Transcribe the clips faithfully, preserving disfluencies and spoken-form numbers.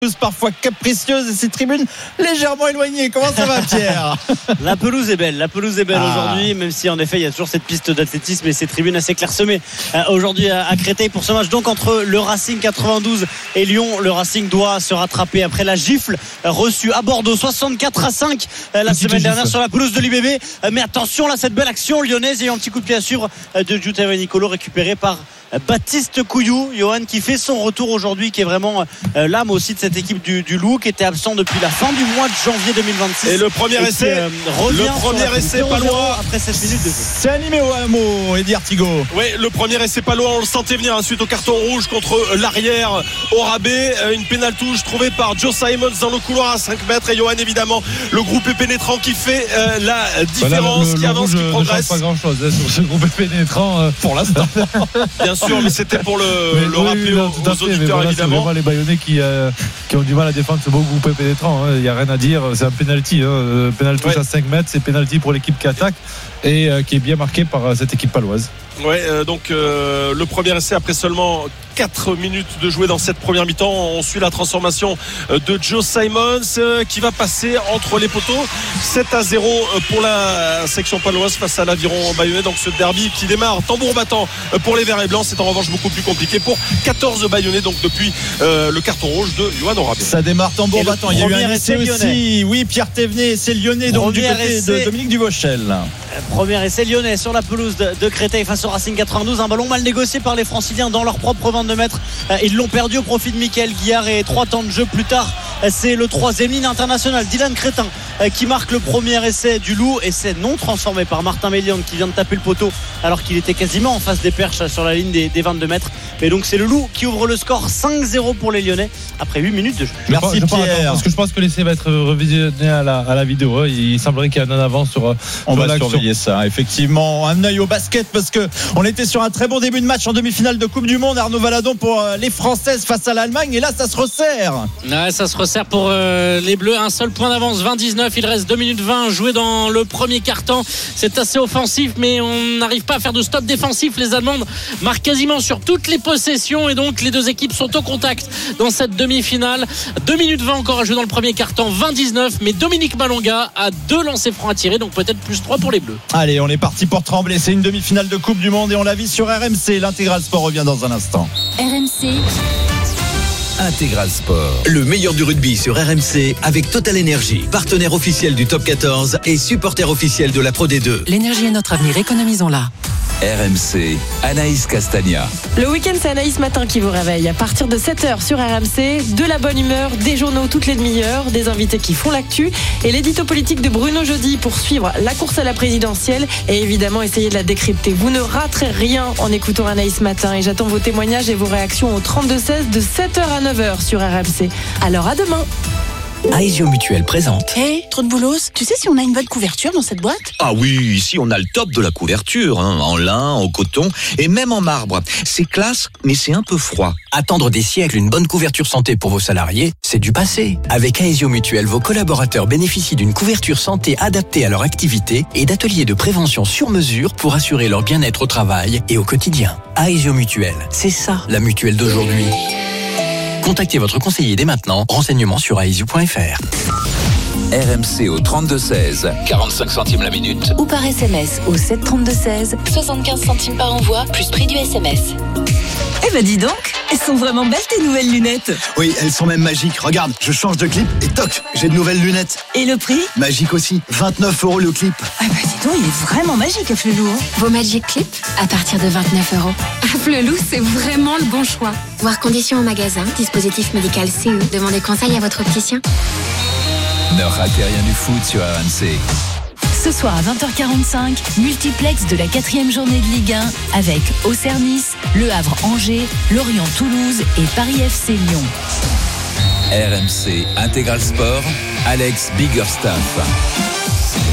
Parfois capricieuse et ses tribunes légèrement éloignées. Comment ça va, Pierre? La pelouse est belle, la pelouse est belle ah. aujourd'hui, même si en effet il y a toujours cette piste d'athlétisme et ces tribunes assez clairsemées euh, aujourd'hui à, à Créteil pour ce match donc entre le Racing quatre-vingt-douze et Lyon. Le Racing doit se rattraper après la gifle euh, reçue à Bordeaux soixante-quatre à cinq euh, la semaine dernière sur la pelouse de l'U B B. Euh, mais attention là, cette belle action lyonnaise et un petit coup de pied à suivre euh, de Giuseppe Nicolo récupéré par Baptiste Couillou, Johan, qui fait son retour aujourd'hui, qui est vraiment euh, l'âme aussi de cette équipe du, du Loup, qui était absent depuis la fin du mois de janvier deux mille vingt-six. Et le premier et essai, qui, euh, le premier essai palois après sept minutes de jeu. C'est animé au hameau, Eddy Artigo. Oui, le premier essai palois, on le sentait venir hein, suite au carton rouge contre l'arrière au rabais. Euh, une pénale touche trouvée par Joe Simons dans le couloir à cinq mètres. Et Johan, évidemment, le groupe est pénétrant qui fait euh, la différence, voilà, le, qui le avance, qui progresse. Pas grand chose hein, sur ce groupe pénétrant euh, pour l'instant. Bien sûr, mais c'était pour le, mais, le oui, rappeler non, aux, aux fait, auditeurs voilà, évidemment. C'est vraiment les Bayonnais qui, euh, qui ont du mal à défendre ce beau groupe pénétrant. Il hein. n'y a rien à dire. C'est un penalty. Hein. Penalty ouais. à cinq mètres, c'est penalty pour l'équipe qui attaque et euh, qui est bien marqué par euh, cette équipe paloise. Ouais, euh, donc euh, le premier essai après seulement quatre minutes de jouer dans cette première mi-temps. On suit la transformation de Joe Simons euh, qui va passer entre les poteaux. sept à zéro pour la section paloise face à l'Aviron Bayonnais. Donc ce derby qui démarre tambour battant pour les Verts et Blancs. C'est en revanche beaucoup plus compliqué pour quatorze Bayonnais. Donc depuis euh, le carton rouge de Yoann Orabé. Ça démarre tambour battant. Il y a eu un essai aussi. Oui, Pierre Thévenet, c'est lyonnais donc du côté essai. de Dominique Duvauchel. Premier essai lyonnais sur la pelouse de, de Créteil face au Racing quatre-vingt-douze. Un ballon mal négocié par les Franciliens dans leur propre vingt-deux mètres. Ils l'ont perdu au profit de Mickaël Guillard et trois temps de jeu plus tard. C'est le troisième ligne international, Dylan Crétin, qui marque le premier essai du Loup. Et c'est non transformé par Martin Méliande qui vient de taper le poteau alors qu'il était quasiment en face des perches sur la ligne des, des vingt-deux mètres. Mais donc c'est le Loup qui ouvre le score cinq zéro pour les Lyonnais après huit minutes de jeu. Je Merci je Pierre. Attendre, parce que je pense que l'essai va être revisionné à la, à la vidéo. Il semblerait qu'il y ait un avance sur. On sur va l'action. surveiller ça. Effectivement, un œil au basket parce que on était sur un très bon début de match en demi-finale de Coupe du Monde. Arnaud Valadon pour les Françaises face à l'Allemagne. Et là, ça se resserre. Ouais, ça se resserre pour euh, les Bleus. Un seul point d'avance, vingt dix-neuf. Il reste deux minutes vingt joué dans le premier quart-temps. C'est assez offensif, mais on n'arrive pas à faire de stop défensif. Les Allemandes marquent quasiment sur toutes les possessions et donc les deux équipes sont au contact dans cette demi-finale. deux minutes vingt encore à jouer dans le premier quart-temps, vingt dix-neuf. Mais Dominique Malonga a deux lancers francs à tirer, donc peut-être plus trois pour les Bleus. Allez, on est parti pour trembler. C'est une demi-finale de Coupe du Monde et on la vit sur R M C. L'Intégral Sport revient dans un instant. R M C Intégral Sport, le meilleur du rugby sur R M C avec Total Energy, partenaire officiel du Top quatorze et supporter officiel de la Pro D deux. L'énergie est notre avenir, économisons-la. R M C, Anaïs Castagna. Le week-end, c'est Anaïs Matin qui vous réveille. À partir de sept heures sur R M C, de la bonne humeur, des journaux toutes les demi-heures, des invités qui font l'actu et l'édito politique de Bruno Jeudi pour suivre la course à la présidentielle et évidemment essayer de la décrypter. Vous ne raterez rien en écoutant Anaïs Matin et j'attends vos témoignages et vos réactions au trente-deux seize de sept heures à neuf heures sur R M C. Alors à demain. Aesio Mutuel présente. Hé, hey, trop de boulos, tu sais si on a une bonne couverture dans cette boîte? Ah oui, ici on a le top de la couverture, hein, en lin, en coton et même en marbre. C'est classe, mais c'est un peu froid. Attendre des siècles une bonne couverture santé pour vos salariés, c'est du passé. Avec Aesio Mutuel, vos collaborateurs bénéficient d'une couverture santé adaptée à leur activité et d'ateliers de prévention sur mesure pour assurer leur bien-être au travail et au quotidien. Aesio Mutuel, c'est ça la mutuelle d'aujourd'hui. Contactez votre conseiller dès maintenant. Renseignements sur aesio point f r. R M C au trente-deux seize, quarante-cinq centimes la minute. Ou par S M S au sept trente-deux seize, soixante-quinze centimes par envoi, plus prix du S M S. Eh ben dis donc, elles sont vraiment belles tes nouvelles lunettes. Oui, elles sont même magiques. Regarde, je change de clip et toc, j'ai de nouvelles lunettes. Et le prix? Magique aussi, vingt-neuf euros le clip. Ah bah dis donc, il est vraiment magique Afflelou. Hein. Vos Magic Clips à partir de vingt-neuf euros. Afflelou, c'est vraiment le bon choix. Voir conditions au magasin, dispositif médical C E. Demandez conseil à votre opticien. Ne ratez rien du foot sur R M C. Ce soir à vingt heures quarante-cinq, multiplex de la quatrième journée de Ligue un avec Auxerre Nice, Le Havre Angers, Lorient Toulouse et Paris F C Lyon. R M C Intégral Sport, Alex Biggerstaff.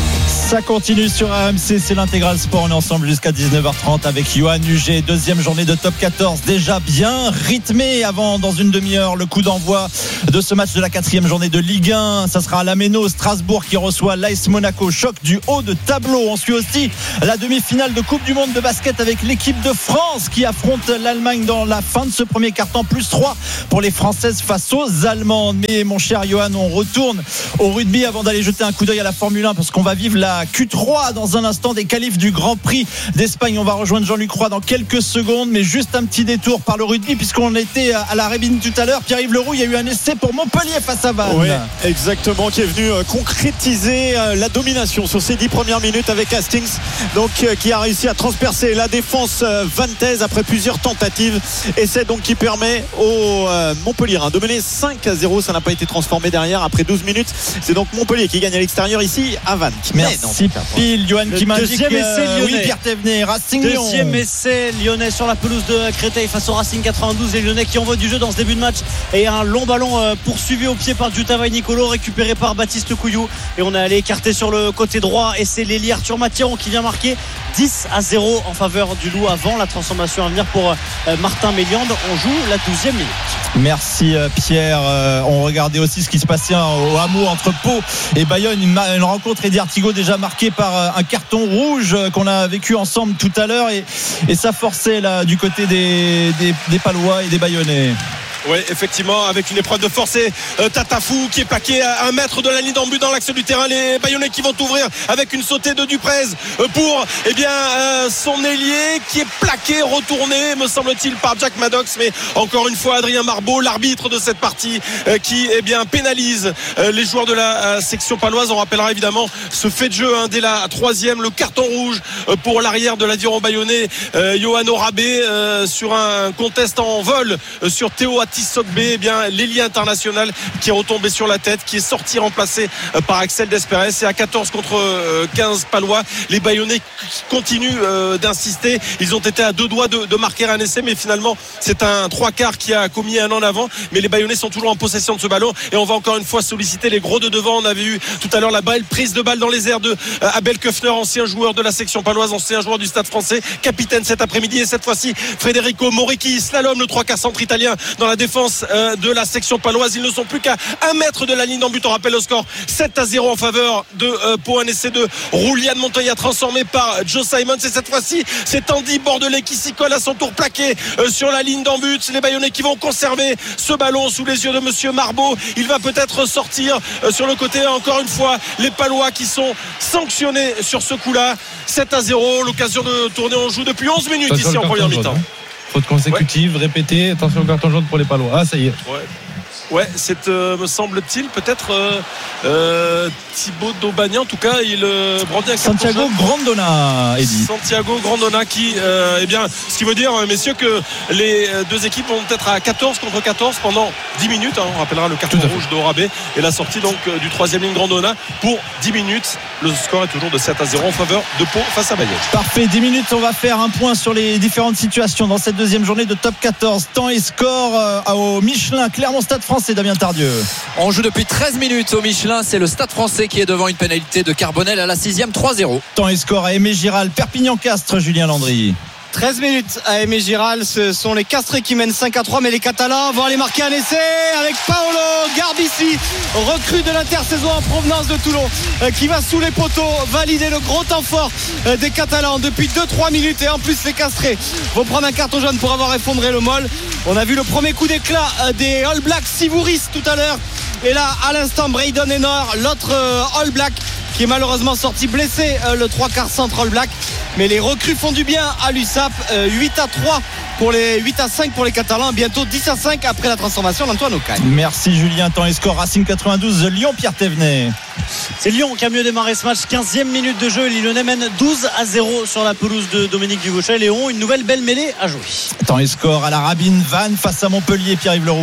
Ça continue sur R M C, c'est l'intégral sport. On est ensemble jusqu'à dix-neuf heures trente avec Johan Huget. Deuxième journée de top quatorze, déjà bien rythmée. Avant, dans une demi-heure, le coup d'envoi de ce match de la quatrième journée de Ligue un. Ça sera à la Méno, Strasbourg qui reçoit l'A S Monaco. Choc du haut de tableau. On suit aussi la demi-finale de Coupe du Monde de basket avec l'équipe de France qui affronte l'Allemagne dans la fin de ce premier quart-temps. Plus trois pour les Françaises face aux Allemandes. Mais mon cher Johan, on retourne au rugby avant d'aller jeter un coup d'œil à la Formule un parce qu'on va vivre la Q trois dans un instant des qualifs du Grand Prix d'Espagne. On va rejoindre Jean-Luc Roy dans quelques secondes, mais juste un petit détour par le rugby puisqu'on était à la Rébine tout à l'heure. Pierre-Yves Leroux, il y a eu un essai pour Montpellier face à Vannes. Oui, exactement, qui est venu concrétiser la domination sur ces dix premières minutes avec Hastings, donc qui a réussi à transpercer la défense vantaise après plusieurs tentatives. Essai donc qui permet au Montpellier de mener cinq à zéro. Ça n'a pas été transformé derrière après douze minutes. C'est donc Montpellier qui gagne à l'extérieur ici à Vannes. Merci pile, Johan qui m'indique deuxième essai lyonnais. Oui, Pierre Thévenet, Racing Lyon. Deuxième essai lyonnais sur la pelouse de Créteil face au Racing quatre-vingt-douze. Les Lyonnais qui envoient du jeu dans ce début de match et un long ballon poursuivi au pied par Jutava Nicolo, récupéré par Baptiste Couillou, et on est allé écarter sur le côté droit et c'est l'Élie Arthur Mathiron qui vient marquer dix à zéro en faveur du Loup avant la transformation à venir pour Martin Méliande. On joue la douzième minute. Merci Pierre. On regardait aussi ce qui se passait au hameau entre Pau et Bayonne, une, une rencontre Eddie Artigo déjà marquée par un carton rouge qu'on a vécu ensemble tout à l'heure et, et ça forçait là du côté des, des, des Palois et des Bayonnais. Oui, effectivement, avec une épreuve de force et euh, Tatafou qui est plaqué à un mètre de la ligne d'en but dans l'axe du terrain. Les Bayonnais qui vont ouvrir avec une sautée de Duprez euh, pour eh bien, euh, son ailier qui est plaqué, retourné, me semble-t-il, par Jack Maddox. Mais encore une fois, Adrien Marbeau, l'arbitre de cette partie, euh, qui eh bien, pénalise euh, les joueurs de la euh, section paloise. On rappellera évidemment ce fait de jeu hein, dès la troisième, le carton rouge euh, pour l'arrière de l'aviron bayonnais, euh, Johan Orabé, euh, sur un contest en vol euh, sur Théo Tissot-B, eh bien l'ailier international qui est retombé sur la tête, qui est sorti remplacé par Axel Desperes. Et à quatorze contre quinze palois, les Bayonnais continuent d'insister. Ils ont été à deux doigts de, de marquer un essai, mais finalement c'est un trois quarts qui a commis un en avant. Mais les Bayonnais sont toujours en possession de ce ballon et on va encore une fois solliciter les gros de devant. On avait eu tout à l'heure la belle prise de balle dans les airs de Abel Köffner, ancien joueur de la section paloise, ancien joueur du Stade Français, capitaine cet après-midi. Et cette fois-ci Federico Morichi, slalom, le trois quarts centre italien dans la défense de la section paloise. Ils ne sont plus qu'à un mètre de la ligne d'en but. On rappelle le score sept à zéro en faveur de euh, pour un essai de Roulian Montoya transformé par Joe Simons. Et cette fois-ci c'est Andy Bordelais qui s'y colle à son tour, plaqué euh, sur la ligne d'en but. Les Bayonnais qui vont conserver ce ballon sous les yeux de monsieur Marbeau. Il va peut-être sortir euh, sur le côté. Encore une fois les Palois qui sont sanctionnés sur ce coup-là. Sept à zéro, l'occasion de tourner. On joue depuis onze minutes ici en première mi-temps. Faute consécutive, ouais. Répétée, attention au carton jaune pour les Palois. Ah, ça y est. Ouais. Ouais, c'est euh, me semble-t-il peut-être euh, euh, Thibaut Daubagnan. En tout cas, il euh, brandit un carton Santiago jaune. Grandona, Eddie. Santiago Grandona qui, euh, eh bien, ce qui veut dire, messieurs, que les deux équipes vont être à quatorze contre quatorze pendant dix minutes. Hein, on rappellera le carton rouge d'Orabé et la sortie donc du troisième ligne Grandona pour dix minutes. Le score est toujours de sept à zéro en faveur de Pau face à Bayonne. Parfait, dix minutes. On va faire un point sur les différentes situations dans cette deuxième journée de top quatorze. Temps et score euh, au Michelin, Clermont Stade Français. C'est Damien Tardieu. On joue depuis treize minutes au Michelin. C'est le Stade Français qui est devant une pénalité de Carbonel à la sixième, trois zéro. Temps et score à Aimé Giral, Perpignan-Castres, Julien Landry. treize minutes à Aimé Giral. Ce sont les Castrés qui mènent cinq à trois, mais les Catalans vont aller marquer un essai avec Paolo Garbici, recrue de l'intersaison en provenance de Toulon, qui va sous les poteaux valider le gros temps fort des Catalans depuis deux trois minutes. Et en plus les Castrés vont prendre un carton jaune pour avoir effondré le Mol. On a vu le premier coup d'éclat des All Blacks, Sivouris tout à l'heure, et là à l'instant Braydon Enor, l'autre All Black qui est malheureusement sorti blessé, le trois quarts centre All Black. Mais les recrues font du bien à l'U S A P. huit à trois pour les huit à cinq pour les Catalans, bientôt dix à cinq après la transformation d'Antoine Ocagne. Merci Julien. Temps et score Racing quatre-vingt-douze, Lyon, Pierre Thévenet. C'est Lyon qui a mieux démarré ce match. quinzième minute de jeu, les Lyonnais mènent douze à zéro sur la pelouse de Dominique Duvauchel et ont une nouvelle belle mêlée à jouer. Temps et score à la Rabine, Vannes face à Montpellier, Pierre-Yves Leroux.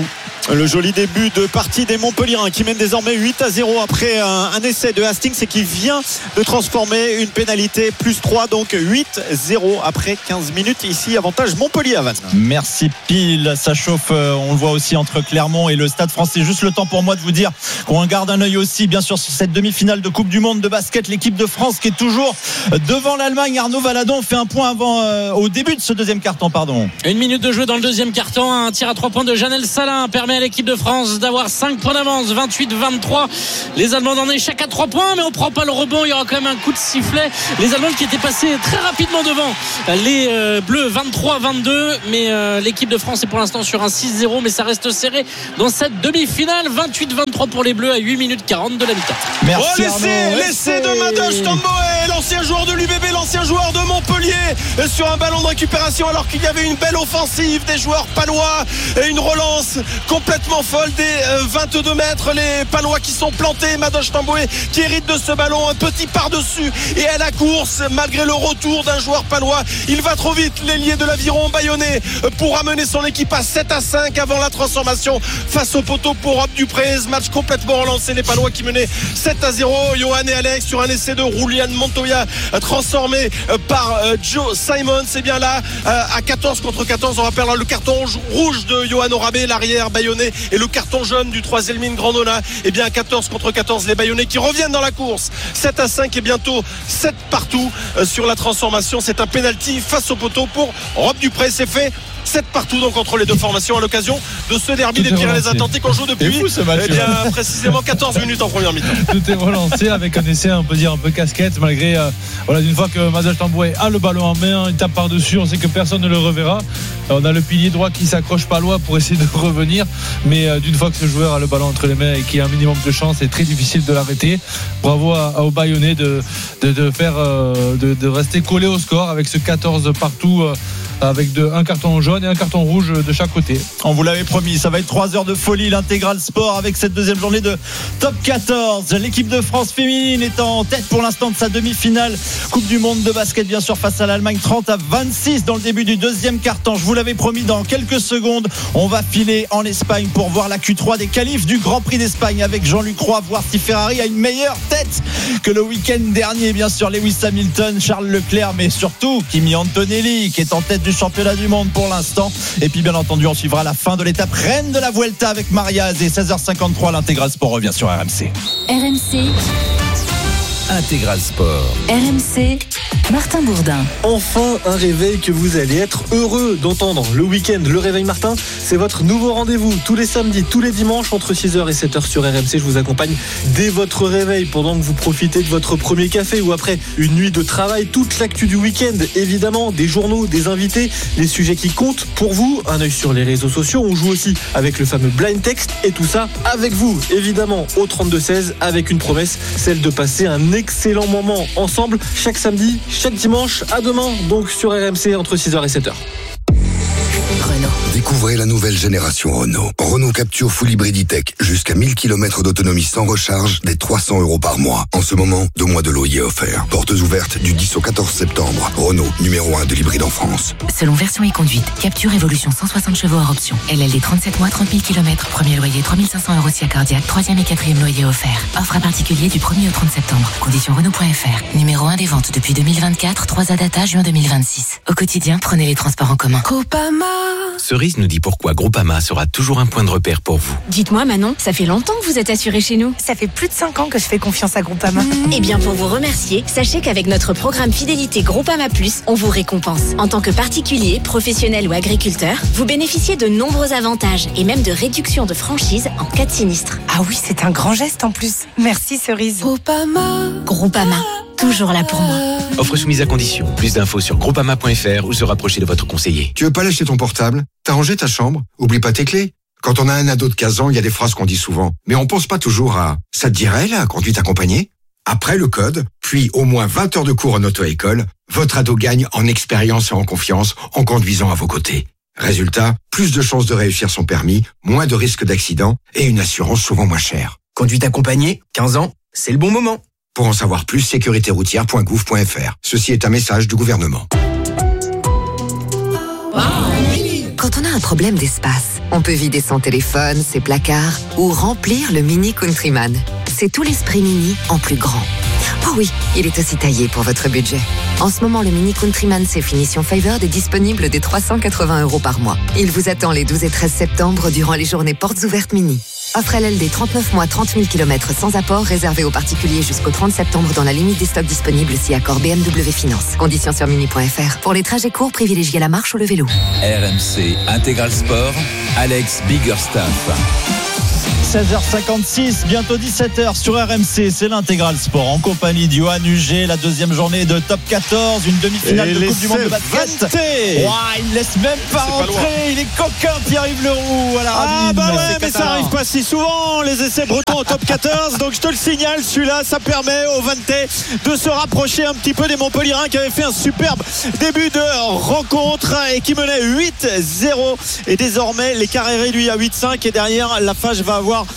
Le joli début de partie des Montpelliérains qui mènent désormais huit à zéro après un, un essai de Hastings et qui vient de transformer une pénalité plus trois, donc huit zéro après quinze minutes. Ici, avantage Montpellier à Vannes. Merci Pile, ça chauffe, on le voit aussi entre Clermont et le Stade Français. Juste le temps pour moi de vous dire qu'on garde un œil aussi bien sûr sur cette demi-finale de Coupe du Monde de basket, l'équipe de France qui est toujours devant l'Allemagne. Arnaud Valadon fait un point avant euh, au début de ce deuxième quart-temps, pardon. Une minute de jeu dans le deuxième quart-temps, un tir à trois points de Janel Salin permet à l'équipe de France d'avoir cinq points d'avance, vingt-huit vingt-trois. Les Allemands en échec à trois points, mais on prend pas le rebond, il y aura quand même un coup de sifflet. Les Allemands qui étaient passés très rapidement devant les euh, Bleus, vingt-trois vingt-deux, mais euh, l'équipe de France est pour l'instant sur un six zéro, mais ça reste serré dans cette demi-finale. Vingt-huit vingt-trois pour les Bleus à huit minutes quarante de la mi-temps. Merci oh, l'essai, l'essai de Madosh Tamboé, l'ancien joueur de l'U B B, l'ancien joueur de Montpellier, sur un ballon de récupération alors qu'il y avait une belle offensive des joueurs palois et une relance complètement folle des vingt-deux mètres. Les Palois qui sont plantés, Madosh Tamboé qui hérite de ce ballon, un petit par-dessus et à la course malgré le retour d'un joueur palois. Il va trop vite, l'ailier de l'Aviron bayonnais, pour amener son équipe à sept à cinq avant la transformation face au poteau pour Rob Dupré. Ce match complètement relancé, les Palois qui menaient sept à zéro. Johan et Alex sur un essai de Roulian Montoya transformé par Joe Simon. C'est bien là à quatorze contre quatorze. On rappelle le carton rouge de Johan Orabé, l'arrière bayonnais, et le carton jaune du troisième ligne Grandona. Et bien à quatorze contre quatorze, les bayonnais qui reviennent dans la course. sept à cinq et bientôt sept partout sur la transformation. C'est un penalty face au poteau pour Rob Dupré. C'est fait. sept partout donc entre les deux formations à l'occasion de ce derby des Pyrénées-Atlantiques. On joue depuis fou, ce match, eh bien, précisément quatorze minutes en première mi-temps. Tout est relancé avec un essai, on peut dire un peu casquette, malgré euh, voilà, une fois que Madosh Tamboé a le ballon en main, il tape par-dessus, on sait que personne ne le reverra. On a le pilier droit qui s'accroche pas loin pour essayer de revenir, mais euh, d'une fois que ce joueur a le ballon entre les mains et qu'il a un minimum de chance, c'est très difficile de l'arrêter. Bravo à, à, au Bayonnais de, de, de faire euh, de, de rester collé au score avec ce quatorze partout, euh, avec de, un carton jaune et un carton rouge de chaque côté. On vous l'avait promis, ça va être trois heures de folie, l'intégral sport avec cette deuxième journée de top quatorze. L'équipe de France féminine est en tête pour l'instant de sa demi-finale Coupe du Monde de basket, bien sûr, face à l'Allemagne, trente à vingt-six dans le début du deuxième quart-temps. Je vous l'avais promis, dans quelques secondes on va filer en Espagne pour voir la Q trois des qualifs du Grand Prix d'Espagne avec Jean-Luc Roy, voir si Ferrari a une meilleure tête que le week-end dernier. Bien sûr, Lewis Hamilton, Charles Leclerc, mais surtout Kimi Antonelli qui est en tête du championnat du monde pour l'instant. Et puis bien entendu on suivra la fin de l'étape reine de la Vuelta avec Mariaz. Et seize heures cinquante-trois, l'intégral sport revient sur R M C. R M C Intégral Sport. R M C, Martin Bourdin. Enfin un réveil que vous allez être heureux d'entendre. Le week-end, le réveil Martin, c'est votre nouveau rendez-vous. Tous les samedis, tous les dimanches, entre six heures et sept heures sur R M C. Je vous accompagne dès votre réveil, pendant que vous profitez de votre premier café ou après une nuit de travail. Toute l'actu du week-end, évidemment, des journaux, des invités, les sujets qui comptent pour vous. Un œil sur les réseaux sociaux. On joue aussi avec le fameux blind text et tout ça avec vous, évidemment, au trente-deux seize, avec une promesse, celle de passer un excellent moment ensemble chaque samedi, chaque dimanche. À demain donc sur R M C entre six heures et sept heures. Renault. Découvrez la nouvelle génération Renault. Renault Capture Full Hybrid-Tech. Jusqu'à mille kilomètres d'autonomie sans recharge, dès trois cents euros par mois. En ce moment, deux mois de loyer offerts. Portes ouvertes du dix au quatorze septembre. Renault, numéro un de l'hybride en France. Selon version et conduite, Capture Evolution cent soixante chevaux hors option. L L D trente-sept mois, trente mille kilomètres. Premier loyer trois mille cinq cents euros si cardiaque. Troisième et quatrième loyer offert. Offre à particulier du premier au trente septembre. Conditions Renault point F R. Numéro un des ventes depuis deux mille vingt-quatre. trois A data juin deux mille vingt-six. Au quotidien, prenez les transports en commun. Groupama. Cerise nous dit pourquoi Groupama sera toujours un point de repère pour vous. Dites-moi Manon, ça fait longtemps que vous êtes assuré chez nous. Ça fait plus de cinq ans que je fais confiance à Groupama. Mmh. Eh bien pour vous remercier, sachez qu'avec notre programme fidélité Groupama Plus, on vous récompense. En tant que particulier, professionnel ou agriculteur, vous bénéficiez de nombreux avantages et même de réductions de franchise en cas de sinistre. Ah oui, c'est un grand geste en plus. Merci Cerise. Groupama. Groupama. Toujours là pour moi. Offre soumise à condition. Plus d'infos sur groupama point F R ou se rapprocher de votre conseiller. Tu veux pas lâcher ton portable? T'as rangé ta chambre? Oublie pas tes clés. Quand on a un ado de quinze ans, il y a des phrases qu'on dit souvent. Mais on pense pas toujours à « ça te dirait la conduite accompagnée ?» Après le code, puis au moins vingt heures de cours en auto-école, votre ado gagne en expérience et en confiance en conduisant à vos côtés. Résultat, plus de chances de réussir son permis, moins de risques d'accident et une assurance souvent moins chère. Conduite accompagnée, quinze ans, c'est le bon moment. Pour en savoir plus, sécurité routière point gouv point F R. Ceci est un message du gouvernement. Quand on a un problème d'espace, On peut vider son téléphone, ses placards ou remplir le Mini Countryman. C'est tout l'esprit Mini en plus grand. Oh oui, il est aussi taillé pour votre budget. En ce moment, le Mini Countryman C Finition Favored est disponible dès trois cent quatre-vingts euros par mois. Il vous attend les douze et treize septembre durant les journées portes ouvertes Mini. Offre L L D trente-neuf mois, trente mille kilomètres sans apport, réservé aux particuliers jusqu'au trente septembre dans la limite des stocks disponibles si accord B M W Finance. Conditions sur mini point f r. Pour les trajets courts, privilégiez la marche ou le vélo. R M C Intégral Sport, Alex Biggerstaff. seize heures cinquante-six, bientôt dix-sept heures sur R M C, c'est l'Intégral Sport en compagnie de Johan Huget, la deuxième journée de Top quatorze, une demi-finale et de Coupe du Monde de basket. Wow, il ne laisse même pas rentrer, pas il est coquin Pierre-Yves Leroux à la Ah rabine. bah ouais, mais ça arrive pas si souvent les essais bretons au Top quatorze, donc je te le signale, celui-là ça permet aux Vantais de se rapprocher un petit peu des Montpellierins qui avaient fait un superbe début de rencontre et qui menait huit zéro, et désormais l'écart est réduit à huit cinq, et derrière la Fage va avoir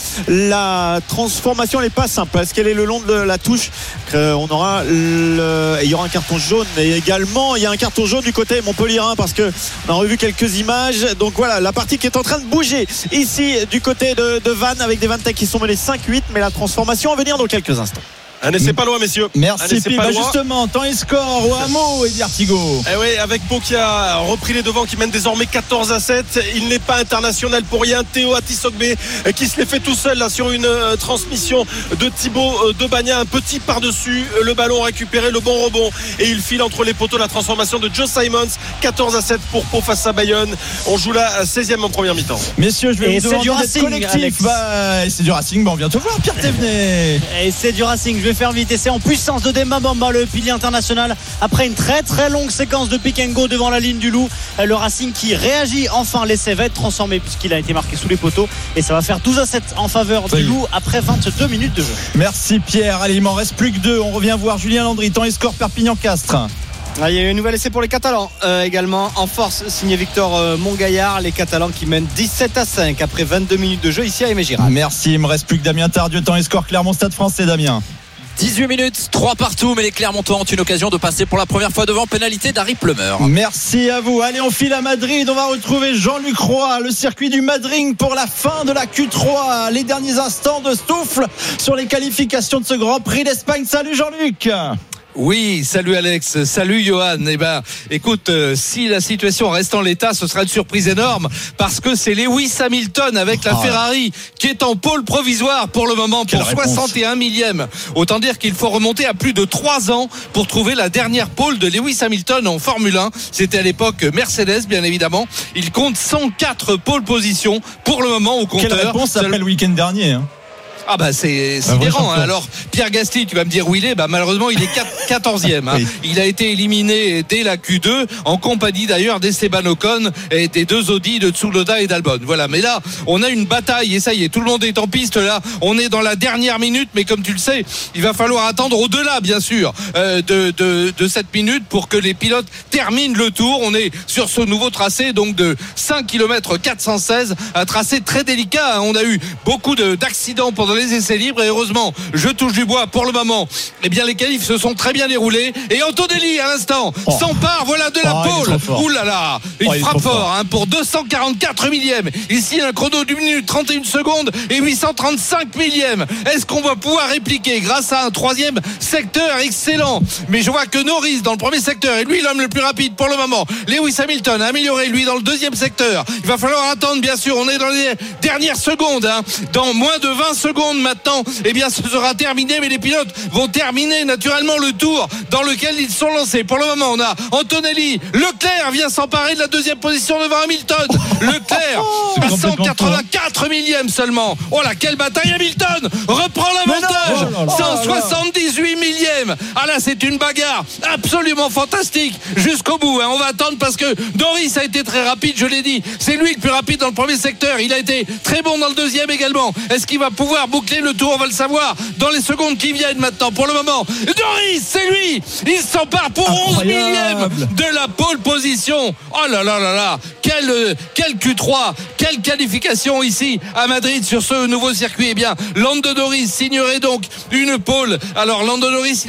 la transformation, elle n'est pas simple parce qu'elle est le long de la touche. Euh, on aura le... il y aura un carton jaune, et également il y a un carton jaune du côté Montpellierin parce que on a revu quelques images. Donc voilà la partie qui est en train de bouger ici du côté de, de Vannes, avec des Vantais qui sont menés cinq huit, mais la transformation à venir dans quelques instants. Un essai pas loin, messieurs. Merci Pi. Bah justement, temps et score au hameau et Artigo. Eh oui, avec Pau qui a repris les devants, qui mène désormais quatorze à sept. Il n'est pas international pour rien. Théo Atisogbe qui se les fait tout seul là sur une euh, transmission de Thibaut euh, de Bagna. Un petit par-dessus, euh, le ballon récupéré, le bon rebond. Et il file entre les poteaux la transformation de Joe Simons. quatorze à sept pour Pau face à Bayonne. On joue la seizième en première mi-temps. Messieurs, je vais et vous demander d'être Racing, collectif. Bah, c'est du Racing. Bon, on vient te voir, Pierre Thévenet. Et c'est du Racing. Je vais faire vite. Et c'est en puissance de Demba Bamba, le pilier international, après une très très longue séquence de pick and go devant la ligne du Loup. Le Racing qui réagit enfin. L'essai va être transformé puisqu'il a été marqué sous les poteaux, et ça va faire douze à sept en faveur du Loup après vingt-deux minutes de jeu. Merci Pierre. Allez, il m'en reste plus que deux. On revient voir Julien Landry. Temps et score Perpignan-Castres. Il y a eu un nouvel essai pour les Catalans euh, également en force, signé Victor euh, Montgaillard. Les Catalans qui mènent dix-sept à cinq après vingt-deux minutes de jeu ici à Aimé Giral. Merci. Il me reste plus que Damien Tardieu. Temps et score Clermont Stade Français. Damien. dix-huit minutes, trois partout, mais les Clermontois ont une occasion de passer pour la première fois devant, pénalité d'Harry Plummer. Merci à vous. Allez, on file à Madrid. On va retrouver Jean-Luc Roy, le circuit du Madrid pour la fin de la Q trois. Les derniers instants de souffle sur les qualifications de ce Grand Prix d'Espagne. Salut Jean-Luc. Oui, salut Alex, salut Johan. Eh ben, écoute, euh, si la situation reste en l'état, ce sera une surprise énorme parce que c'est Lewis Hamilton avec la Ferrari qui est en pôle provisoire pour le moment pour soixante et un millième. Autant dire qu'il faut remonter à plus de trois ans pour trouver la dernière pôle de Lewis Hamilton en Formule un. C'était à l'époque Mercedes, bien évidemment. Il compte cent quatre pôles positions pour le moment au compteur. Quelle réponse après le week-end dernier, hein. Ah bah c'est sidérant, hein. Alors Pierre Gasly, tu vas me dire où il est, bah malheureusement il est quatorzième, hein. Oui. Il a été éliminé dès la Q deux en compagnie d'ailleurs d'Esteban Ocon et des deux Audi de Tsunoda et d'Albon. Voilà, mais là on a une bataille et ça y est, tout le monde est en piste là, on est dans la dernière minute, mais comme tu le sais, il va falloir attendre au-delà bien sûr euh, de, de, de cette minute pour que les pilotes terminent le tour. On est sur ce nouveau tracé donc de cinq kilomètres quatre cent seize, un tracé très délicat, hein. On a eu beaucoup de, d'accidents pendant les essais libres et heureusement, je touche du bois pour le moment, eh bien les qualifs se sont très bien déroulés et Antonelli à l'instant oh. s'empare voilà de la oh, pole. Ouh là là, il oh, frappe il fort, fort hein, pour deux cent quarante-quatre millièmes. Ici un chrono d'une minute trente et une secondes et huit cent trente-cinq millièmes. Est-ce qu'on va pouvoir répliquer grâce à un troisième secteur excellent? Mais je vois que Norris dans le premier secteur est lui l'homme le plus rapide pour le moment. Lewis Hamilton a amélioré lui dans le deuxième secteur. Il va falloir attendre bien sûr, on est dans les dernières secondes, hein. Dans moins de vingt secondes maintenant, eh bien ce sera terminé, mais les pilotes vont terminer naturellement le tour dans lequel ils sont lancés. Pour le moment, on a Antonelli, Leclerc vient s'emparer de la deuxième position devant Hamilton. Leclerc à cent quatre-vingt-quatre millièmes seulement. Oh là, quelle bataille! Hamilton reprend l'avantage, cent soixante-dix-huit millièmes. Ah là, c'est une bagarre absolument fantastique jusqu'au bout, hein. On va attendre parce que Norris a été très rapide, je l'ai dit, c'est lui le plus rapide dans le premier secteur. Il a été très bon dans le deuxième également. Est-ce qu'il va pouvoir boucler le tour? On va le savoir dans les secondes qui viennent maintenant. Pour le moment, Norris, c'est lui, il s'empare pour onze millièmes de la pole position. Oh là là là là, quel, quel Q trois, quelle qualification ici à Madrid sur ce nouveau circuit. Eh bien, Lando Norris signerait donc une pole. Alors Lando Norris, il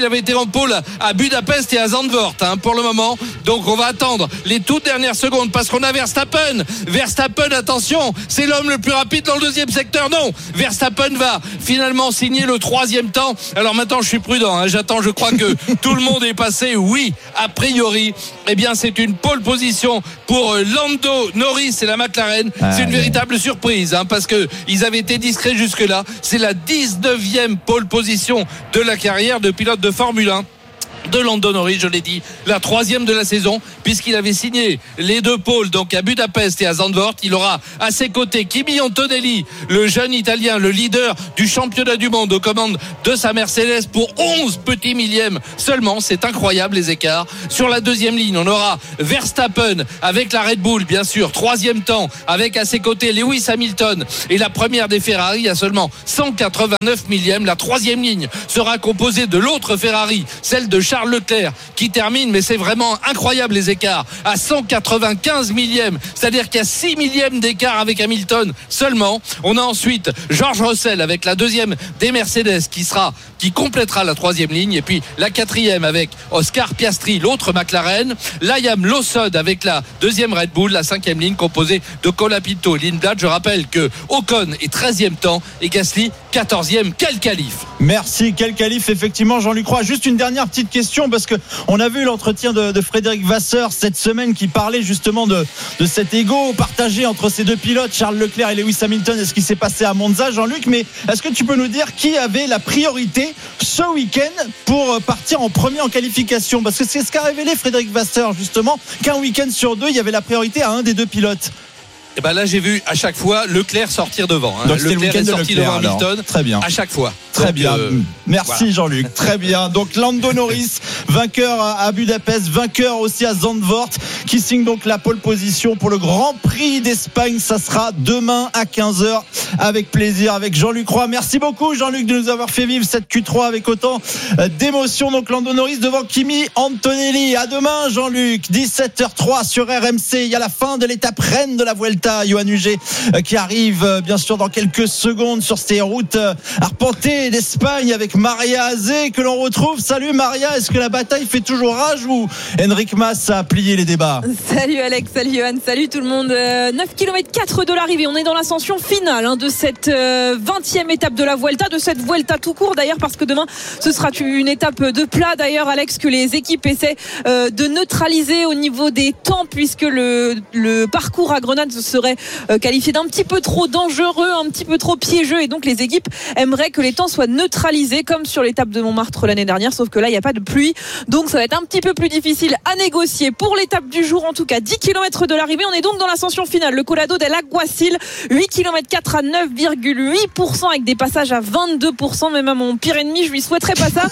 avaient été en pôle à Budapest et à Zandvoort hein, pour le moment. Donc on va attendre les toutes dernières secondes parce qu'on a Verstappen. Verstappen, attention, c'est l'homme le plus rapide dans le deuxième secteur. Non, Verstappen va finalement signer le troisième temps. Alors maintenant, je suis prudent. Hein, j'attends, je crois que tout le monde est passé. Oui, a priori, eh bien c'est une pole position pour Lando Norris et la McLaren. Ah, c'est une ouais. véritable surprise hein, parce que ils avaient été discrets jusque-là. C'est la dix-neuvième pole position de la carrière de pilote de Formule un de Lando Norris, je l'ai dit, la troisième de la saison, puisqu'il avait signé les deux pôles, donc à Budapest et à Zandvoort. Il aura à ses côtés Kimi Antonelli, le jeune Italien, le leader du championnat du monde aux commandes de sa Mercedes pour onze petits millièmes seulement. C'est incroyable les écarts. Sur la deuxième ligne, on aura Verstappen avec la Red Bull, bien sûr, troisième temps, avec à ses côtés Lewis Hamilton et la première des Ferrari à seulement cent quatre-vingt-neuf millièmes. La troisième ligne sera composée de l'autre Ferrari, celle de Charles Leclerc qui termine, mais c'est vraiment incroyable les écarts, à cent quatre-vingt-quinze millièmes, c'est-à-dire qu'il y a six millièmes d'écart avec Hamilton seulement. On a ensuite George Russell avec la deuxième des Mercedes qui sera, qui complétera la troisième ligne, et puis la quatrième avec Oscar Piastri, l'autre McLaren, Liam Lawson avec la deuxième Red Bull, la cinquième ligne composée de Colapinto et Lindblad. Je rappelle que Ocon est treizième temps et Gasly quatorzième. Quel qualif! Merci, quel qualif effectivement, Jean-Luc Roy. Juste une dernière petite question, parce que on a vu l'entretien de, de Frédéric Vasseur cette semaine qui parlait justement de, de cet ego partagé entre ces deux pilotes, Charles Leclerc et Lewis Hamilton, et ce qui s'est passé à Monza, Jean-Luc. Mais est-ce que tu peux nous dire qui avait la priorité ce week-end pour partir en premier en qualification? Parce que c'est ce qu'a révélé Frédéric Vasseur justement, qu'un week-end sur deux, il y avait la priorité à un des deux pilotes. Et ben là j'ai vu à chaque fois Leclerc sortir devant. Hein. Donc Leclerc le est sorti Leclerc, devant Hamilton. Très bien. À chaque fois. Très Donc, bien. Euh, Merci voilà. Jean-Luc. Très bien. Donc Lando Norris, vainqueur à Budapest, vainqueur aussi à Zandvoort, qui signe donc la pole position pour le Grand Prix d'Espagne. Ça sera demain à quinze heures avec plaisir avec Jean-Luc Roy. Merci beaucoup Jean-Luc de nous avoir fait vivre cette Q trois avec autant d'émotion. Donc Lando Norris devant Kimi Antonelli. À demain Jean-Luc, dix-sept heures zéro trois sur R M C. Il y a la fin de l'étape reine de la Vuelta, Johan Huget, qui arrive bien sûr dans quelques secondes sur ces routes arpentées d'Espagne avec Maria Azé que l'on retrouve. Salut Maria, est-ce que la bataille fait toujours rage ou Enric Mas a plié les débats? Salut Alex, salut Johan, salut tout le monde. euh, neuf kilomètres quatre de l'arrivée, on est dans l'ascension finale hein, de cette euh, vingtième étape de la Vuelta, de cette Vuelta tout court d'ailleurs, parce que demain ce sera une étape de plat d'ailleurs Alex, que les équipes essaient euh, de neutraliser au niveau des temps, puisque le, le parcours à Grenade serait euh, qualifié d'un petit peu trop dangereux, un petit peu trop piégeux, et donc les équipes aimeraient que les temps soient neutralisés comme sur l'étape de Montmartre l'année dernière, sauf que là il n'y a pas de pluie, donc ça va être un petit peu plus difficile à négocier pour l'étape du jour. En tout cas dix kilomètres de l'arrivée, on est donc dans l'ascension finale, le Collado del Alguacil, huit kilomètres quatre à neuf virgule huit pour cent avec des passages à vingt-deux pour cent, même à mon pire ennemi je lui souhaiterais pas ça.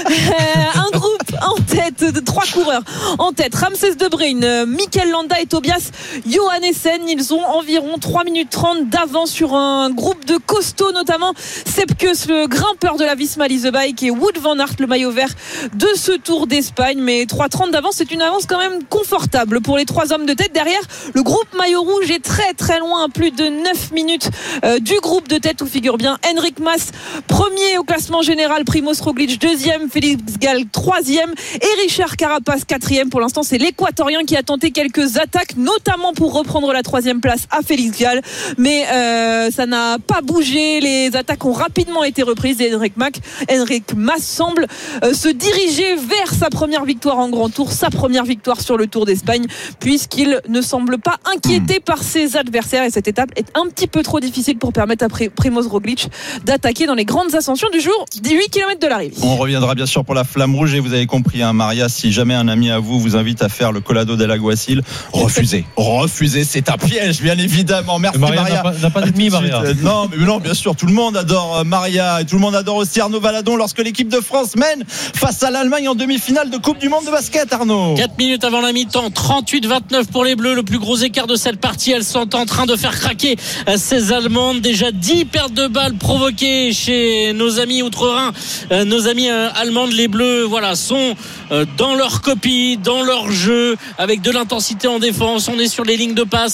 Un groupe en tête de trois coureurs en tête, Ramsès Debruyne, Mikel Landa et Tobias Johannessen. Ils ont environ trois minutes trente d'avance sur un groupe de costauds, notamment Sepkus, le grimpeur de la Visma Lease Bike, et Wout van Aert, le maillot vert de ce Tour d'Espagne. Mais trois trente d'avance, c'est une avance quand même confortable pour les trois hommes de tête. Derrière, le groupe maillot rouge est très très loin, plus de neuf minutes euh, du groupe de tête où figure bien Enric Mas, premier au classement général, Primoz Roglic deuxième, Félix Gall troisième et Richard Carapaz quatrième. Pour l'instant, c'est l'Équatorien qui a tenté quelques attaques, notamment pour reprendre la troisième place à Félix Gall, mais euh, ça n'a pas bougé. Les attaques ont rapidement été reprises et Enric Mas, Enric Mas semble euh, se diriger vers sa première victoire en Grand Tour, sa première victoire sur le Tour d'Espagne, puisqu'il ne semble pas inquiété par ses adversaires, et cette étape est un petit peu trop difficile pour permettre à Primoz Roglic d'attaquer dans les grandes ascensions du jour, dix-huit kilomètres de l'arrivée. On reviendra bien sûr pour la flamme rouge, et vous avez compris hein, Maria, si jamais un ami à vous vous invite à faire le Collado del Alguacil, refusez, refusez, c'est un piège bien évidemment. Merci Maria, Maria. N'a pas, n'a pas d'ennemi Maria. Non mais non, bien sûr, tout le monde adore Maria, et tout le monde adore aussi Arnaud Valadon lorsque l'équipe de France mène face à l'Allemagne en demi-finale de Coupe du Monde de basket. Arnaud, quatre minutes avant la mi-temps, trente-huit vingt-neuf pour les Bleus, le plus gros écart de cette partie. Elles sont en train de faire craquer ces Allemandes. Déjà dix pertes de balles provoquées chez nos amis outre-Rhin, nos amis allemandes. Les Bleus voilà, sont dans leur copie, dans leur jeu, avec de l'intensité en défense. On est sur les lignes de passe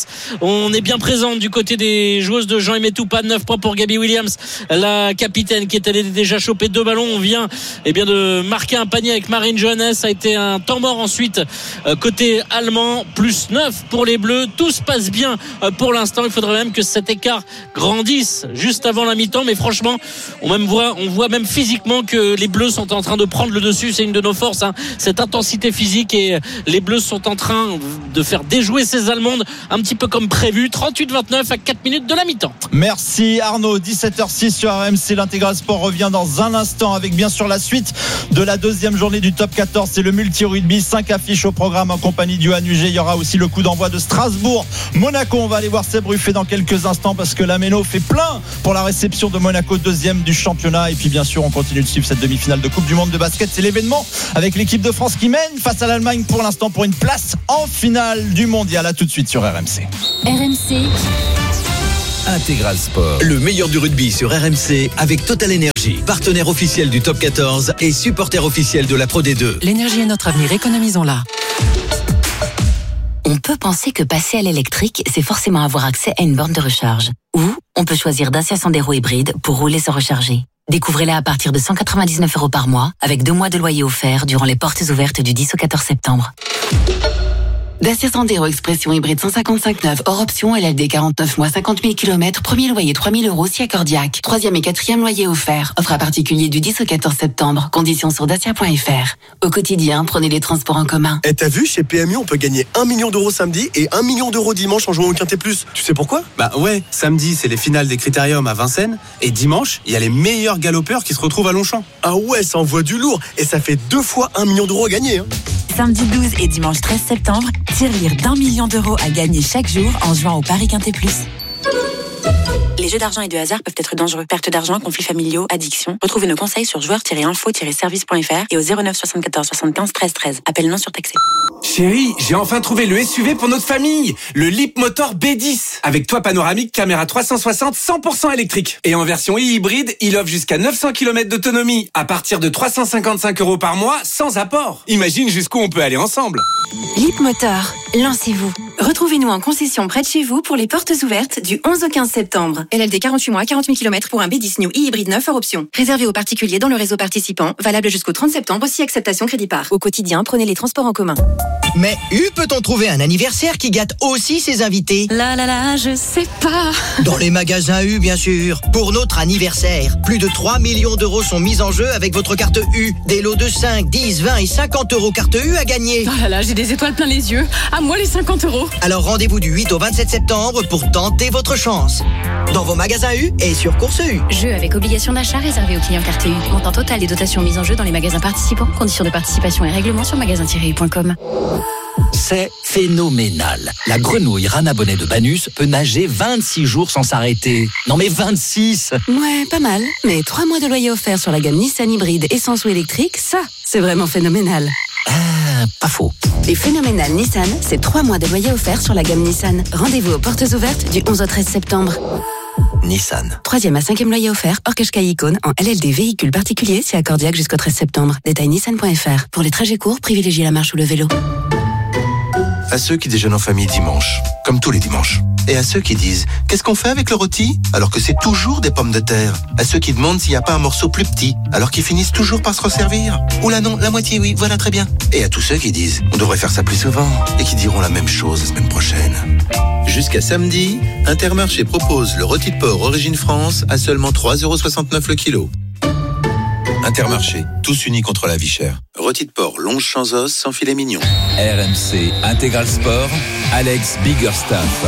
On est bien présente du côté des joueuses de Jean-Aimé Toupane. neuf points pour Gabby Williams, la capitaine qui est allée déjà choper deux ballons. On vient eh bien, de marquer un panier avec Marine Johannes. Ça a été un temps mort ensuite côté allemand. Plus neuf pour les Bleus. Tout se passe bien pour l'instant. Il faudrait même que cet écart grandisse juste avant la mi-temps. Mais franchement, on, même voit, on voit même physiquement que les Bleus sont en train de prendre le dessus. C'est une de nos forces, hein, cette intensité physique. Et les Bleus sont en train de faire déjouer ces Allemandes un petit peu comme prévu. trente-huit vingt-neuf à quatre minutes de la mi-temps. Merci Arnaud. dix-sept heures six sur R M C. L'Intégral Sport revient dans un instant avec bien sûr la suite de la deuxième journée du top quatorze. C'est le multi-rugby. cinq affiches au programme en compagnie du Johan Huget. Il y aura aussi le coup d'envoi de Strasbourg Monaco. On va aller voir Seb Ruffet dans quelques instants parce que la Méno fait plein pour la réception de Monaco, deuxième du championnat. Et puis bien sûr on continue de suivre cette demi-finale de Coupe du Monde de basket. C'est l'événement avec l'équipe de France qui mène face à l'Allemagne pour l'instant pour une place en finale du mondial. À tout de suite sur R M C. R M C Intégral Sport, le meilleur du rugby sur R M C avec Total Energy, partenaire officiel du top quatorze et supporter officiel de la Pro D deux. L'énergie est notre avenir, économisons-la. On peut penser que passer à l'électrique, c'est forcément avoir accès à une borne de recharge. Ou on peut choisir Dacia Sandero hybride pour rouler sans recharger. Découvrez-la à partir de cent quatre-vingt-dix-neuf euros par mois, avec deux mois de loyer offert durant les portes ouvertes du dix au quatorze septembre. Dacia Sandero Expression hybride cent cinquante-cinq neuf, hors option, L L D quarante-neuf mois, cinquante mille kilomètres, premier loyer trois mille euros si accordiaque. Troisième et quatrième loyer offert. Offre à particulier du dix au quatorze septembre. Conditions sur dacia point f r. Au quotidien, prenez les transports en commun. Et t'as vu, chez P M U, on peut gagner un million d'euros samedi et un million d'euros dimanche en jouant au Quintet Plus. Tu sais pourquoi? Bah ouais, samedi, c'est les finales des Critériums à Vincennes. Et dimanche, il y a les meilleurs galopeurs qui se retrouvent à Longchamp. Ah ouais, ça envoie du lourd. Et ça fait deux fois un million d'euros à gagner. Hein. Samedi douze et dimanche treize septembre, tirelire d'un million d'euros à gagner chaque jour en jouant au Paris Quintet Plus. Les jeux d'argent et de hasard peuvent être dangereux. Perte d'argent, conflits familiaux, addiction. Retrouvez nos conseils sur joueurs tiret info tiret service point f r et au zéro neuf soixante-quatorze soixante-quinze treize treize. Appel non surtaxé. Chérie, j'ai enfin trouvé le S U V pour notre famille. Le Leapmotor B dix. Avec toit panoramique, caméra trois cent soixante, cent pour cent électrique. Et en version e-hybride, il offre jusqu'à neuf cents kilomètres d'autonomie. À partir de trois cent cinquante-cinq euros par mois, sans apport. Imagine jusqu'où on peut aller ensemble. Leapmotor, lancez-vous. Retrouvez-nous en concession près de chez vous pour les portes ouvertes du onze au quinze septembre. L L D quarante-huit mois, quarante mille kilomètres pour un B dix New e-hybride neuf hors option. Réservé aux particuliers dans le réseau participant. Valable jusqu'au trente septembre, si acceptation crédit par. Au quotidien, prenez les transports en commun. Mais U peut-on trouver un anniversaire qui gâte aussi ses invités? Là là là, je sais pas. Dans les magasins U, bien sûr. Pour notre anniversaire, plus de trois millions d'euros sont mis en jeu avec votre carte U. Des lots de cinq, dix, vingt et cinquante euros carte U à gagner. Oh là là, j'ai des étoiles plein les yeux. À moi les cinquante euros. Alors rendez-vous du huit au vingt-sept septembre pour tenter votre chance. Dans vos magasins U et sur Course U. Jeu avec obligation d'achat réservé aux clients carte U. Montant total des dotations mises en jeu dans les magasins participants. Conditions de participation et règlements sur magasin tiret u point com. C'est phénoménal. La grenouille Rana Bonnet de Banus peut nager vingt-six jours sans s'arrêter. Non mais vingt-six! Ouais, pas mal. Mais trois mois de loyer offert sur la gamme Nissan hybride essence ou électrique, ça, c'est vraiment phénoménal. Ah, pas faux. Les phénoménales Nissan, c'est trois mois de loyer offert sur la gamme Nissan. Rendez-vous aux portes ouvertes du onze au treize septembre. Nissan. Troisième à cinquième loyer offert, hors Qashqai Icône, en L L D véhicule particulier, c'est accordiaque jusqu'au treize septembre. Détail nissan point f r. Pour les trajets courts, privilégiez la marche ou le vélo. À ceux qui déjeunent en famille dimanche, comme tous les dimanches. Et à ceux qui disent « Qu'est-ce qu'on fait avec le rôti ?» alors que c'est toujours des pommes de terre. À ceux qui demandent s'il n'y a pas un morceau plus petit, alors qu'ils finissent toujours par se resservir. Ou là non, la moitié oui, voilà très bien. Et à tous ceux qui disent « On devrait faire ça plus souvent » et qui diront la même chose la semaine prochaine. Jusqu'à samedi, Intermarché propose le rôti de porc Origine France à seulement trois euros soixante-neuf le kilo. Intermarché, tous unis contre la vie chère. Rôti de porc longe sans os, sans filet mignon. R M C Intégral Sport, Alex Biggerstaff.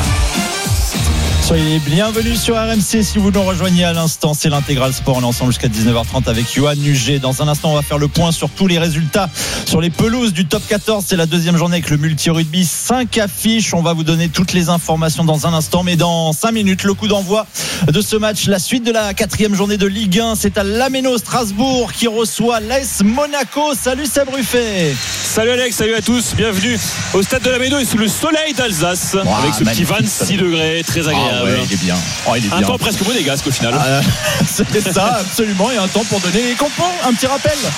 Soyez bienvenus sur R M C si vous nous rejoignez à l'instant, c'est l'Intégral Sport, on est ensemble jusqu'à dix-neuf heures trente avec Johan Huget. Dans un instant on va faire le point sur tous les résultats sur les pelouses du top quatorze, c'est la deuxième journée avec le multi-rugby, cinq affiches, on va vous donner toutes les informations dans un instant, mais dans cinq minutes le coup d'envoi de ce match, la suite de la quatrième journée de Ligue un, c'est à la Méno Strasbourg qui reçoit l'A S Monaco. Salut Seb Ruffet. Salut Alex, salut à tous, bienvenue au stade de la Méno et sous le soleil d'Alsace, wow, avec ce petit vingt-six degrés très agréable. Ah ouais, il est bien. Oh, il est un bien. temps presque monégasque au final. Ah, c'était ça, absolument. Et un temps pour donner les compos. Un petit rappel.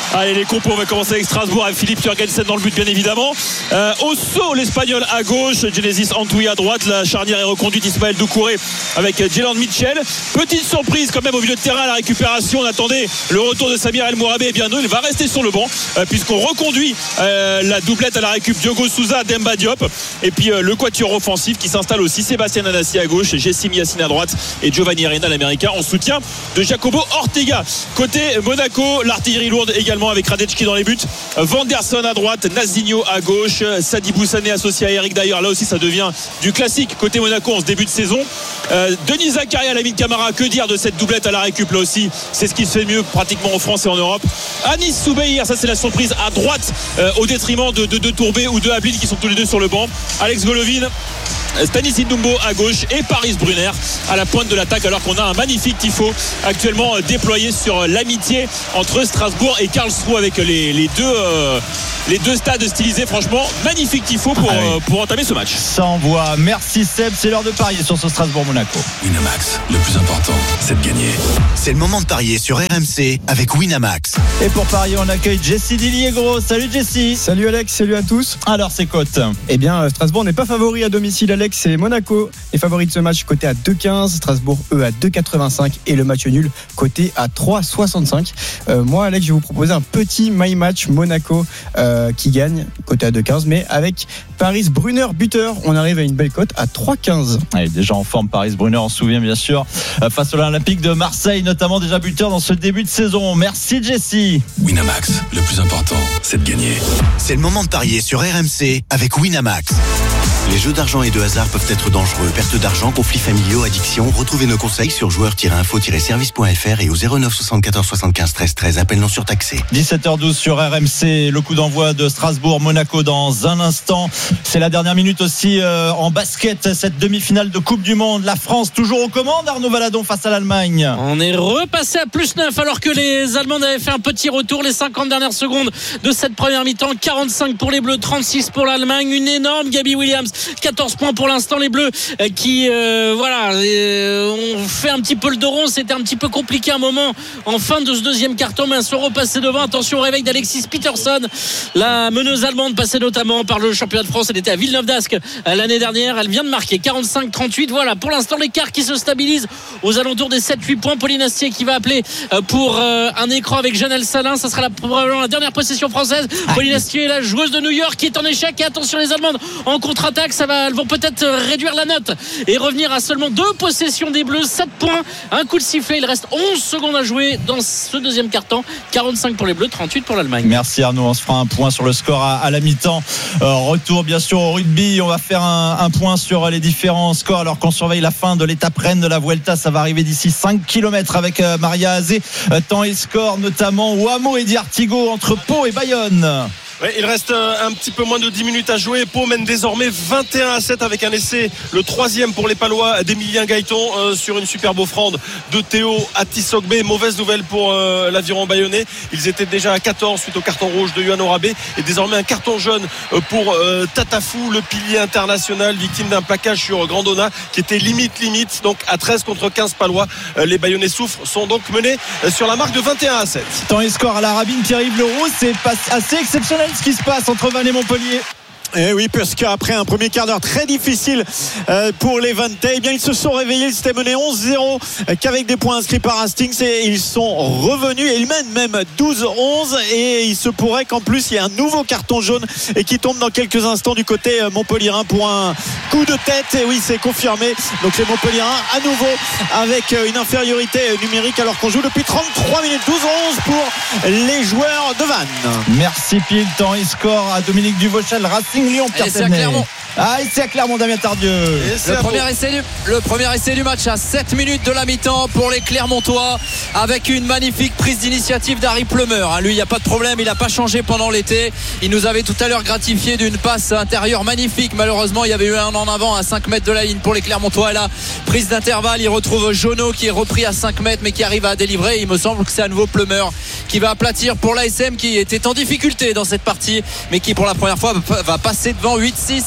Allez, les compos, on va commencer avec Strasbourg avec Philippe Jurgensen dans le but, bien évidemment. Euh, au saut, l'Espagnol à gauche, Genesis Antwi à droite. La charnière est reconduite, Ismaël Doucouré avec Jalen Mitchell. Petite surprise quand même au milieu de terrain à la récupération. On attendait le retour de Samir El Mourabé. Et bien non, il va rester sur le banc euh, puisqu'on reconduit euh, la doublette à la récup. Diogo Souza, Demba Diop. Et puis euh, le quatuor offensif qui s'installe aussi. Sébastien Anassi à gauche, Jessim Yassine à droite et Giovanni Arena, l'américain, en soutien de Jacobo Ortega. Côté Monaco, l'artillerie lourde également avec Radetski dans les buts. Vanderson à droite, Nazinho à gauche, Sadibou Sané associé à Eric Dyer. Là aussi ça devient du classique côté Monaco en ce début de saison. euh, Denis Zakaria, Lamine Camara, que dire de cette doublette à la récup? Là aussi c'est ce qui se fait de mieux pratiquement en France et en Europe. Anis Soubeir, ça c'est la surprise à droite, euh, au détriment de, de, de Tourbé ou de Habil qui sont tous les deux sur le banc. Alex Golovin, Stanis Ndumbo à gauche et Paris Brunner à la pointe de l'attaque, alors qu'on a un magnifique tifo actuellement déployé sur l'amitié entre Strasbourg et Karlsruhe avec les, les deux euh, les deux stades stylisés. Franchement magnifique tifo pour, ah oui. euh, pour entamer ce match. Ça envoie. Merci Seb, c'est l'heure de parier sur ce Strasbourg-Monaco. Winamax, le plus important c'est de gagner. C'est le moment de parier sur R M C avec Winamax. Et pour parier on accueille Jessie Diliégro. Salut Jessie. Salut Alex, salut à tous. Alors c'est cote? Eh bien Strasbourg n'est pas favori à domicile Alex, c'est Monaco est favori de ce match, coté à deux quinze. Strasbourg eux à deux quatre-vingt-cinq et le match nul coté à trois soixante-cinq. euh, Moi Alex, je vais vous proposer un petit my match Monaco euh, qui gagne, coté à deux quinze, mais avec Paris Brunner buteur. On arrive à une belle cote à trois quinze. Allez, déjà en forme Paris Brunner, on se souvient bien sûr face à l'Olympique de Marseille, notamment déjà buteur dans ce début de saison. Merci Jessie. Winamax, le plus important c'est de gagner. C'est le moment de parier sur R M C avec Winamax. Les jeux d'argent et de hasard peuvent être dangereux. Perte d'argent, conflits familiaux, addiction. Retrouvez nos conseils sur joueurs tiret info tiret service point f r et au zéro neuf soixante-quatorze soixante-quinze treize treize. Appel non surtaxé. dix-sept heures douze sur R M C. Le coup d'envoi de Strasbourg-Monaco dans un instant. C'est la dernière minute aussi euh, en basket. Cette demi-finale de Coupe du Monde. La France toujours aux commandes. Arnaud Valadon face à l'Allemagne. On est repassé à plus neuf alors que les Allemands avaient fait un petit retour les cinquante dernières secondes de cette première mi-temps. quarante-cinq pour les Bleus, trente-six pour l'Allemagne. Une énorme Gabi Williams. quatorze points pour l'instant, les Bleus euh, qui euh, voilà euh, ont fait un petit peu le dos rond. C'était un petit peu compliqué un moment en fin de ce deuxième carton, mais elles sont repassées devant. Attention au réveil d'Alexis Peterson, la meneuse allemande passée notamment par le championnat de France. Elle était à Villeneuve d'Ascq euh, l'année dernière. Elle vient de marquer quarante-cinq trente-huit. Voilà, pour l'instant l'écart qui se stabilise aux alentours des sept huit points. Pauline Astier qui va appeler euh, pour euh, un écran avec Janelle Salin. Ça sera la, probablement la dernière possession française. Pauline Astier, la joueuse de New York, qui est en échec. Et attention les Allemandes en contre-attaque, ça va, elles vont peut-être réduire la note et revenir à seulement deux possessions des Bleus. Sept points, un coup de sifflet. Il reste onze secondes à jouer dans ce deuxième quart-temps. quarante-cinq pour les Bleus, trente-huit pour l'Allemagne. Merci Arnaud, on se fera un point sur le score à, à la mi-temps. euh, Retour bien sûr au rugby. On va faire un, un point sur les différents scores alors qu'on surveille la fin de l'étape reine de la Vuelta. Ça va arriver d'ici cinq kilomètres avec euh, Maria Azé. euh, Temps et score notamment au hameau Eddie Artigo entre Pau et Bayonne. Ouais, il reste un petit peu moins de dix minutes à jouer. Pau mène désormais vingt et un à sept avec un essai, le troisième pour les Palois d'Emilien Gaëton euh, sur une superbe offrande de Théo Atisogbe. Mauvaise nouvelle pour euh, l'aviron bayonnais. Ils étaient déjà à quatorze suite au carton rouge de Yohan Orabé et désormais un carton jaune euh, pour euh, Tatafou, le pilier international, victime d'un plaquage sur Grandona qui était limite limite. Donc à treize contre quinze Palois, euh, les Bayonnais souffrent, sont donc menés euh, sur la marque de vingt et un à sept. Temps et score à la Rabine, Pierre-Yves Leroux. C'est pas assez exceptionnel ce qui se passe entre Vannes et Montpellier. Et oui, parce qu'après un premier quart d'heure très difficile euh, pour les Vantais, eh bien ils se sont réveillés, ils s'étaient menés onze zéro euh, qu'avec des points inscrits par Hastings et ils sont revenus et ils mènent même douze onze et il se pourrait qu'en plus il y ait un nouveau carton jaune et qui tombe dans quelques instants du côté euh, montpelliérain pour un coup de tête. Et oui, c'est confirmé. Donc les Montpelliérains à nouveau avec euh, une infériorité numérique alors qu'on joue depuis trente-trois minutes. Douze onze pour les joueurs de Vannes. Merci Pile. Temps et score à Dominique Duvauchel, Racing Lyon, Pierre et c'est à Clermont. Ah, et c'est à Clermont, Damien Tardieu. Le premier, essai du, le premier essai du match à sept minutes de la mi-temps pour les Clermontois avec une magnifique prise d'initiative d'Harry Plummer. Hein, lui, il n'y a pas de problème, il n'a pas changé pendant l'été. Il nous avait tout à l'heure gratifié d'une passe intérieure magnifique. Malheureusement, il y avait eu un en avant à cinq mètres de la ligne pour les Clermontois. Et là, prise d'intervalle, il retrouve Jonot qui est repris à cinq mètres mais qui arrive à délivrer. Il me semble que c'est à nouveau Plummer qui va aplatir pour l'A S M qui était en difficulté dans cette partie mais qui pour la première fois va passer devant huit six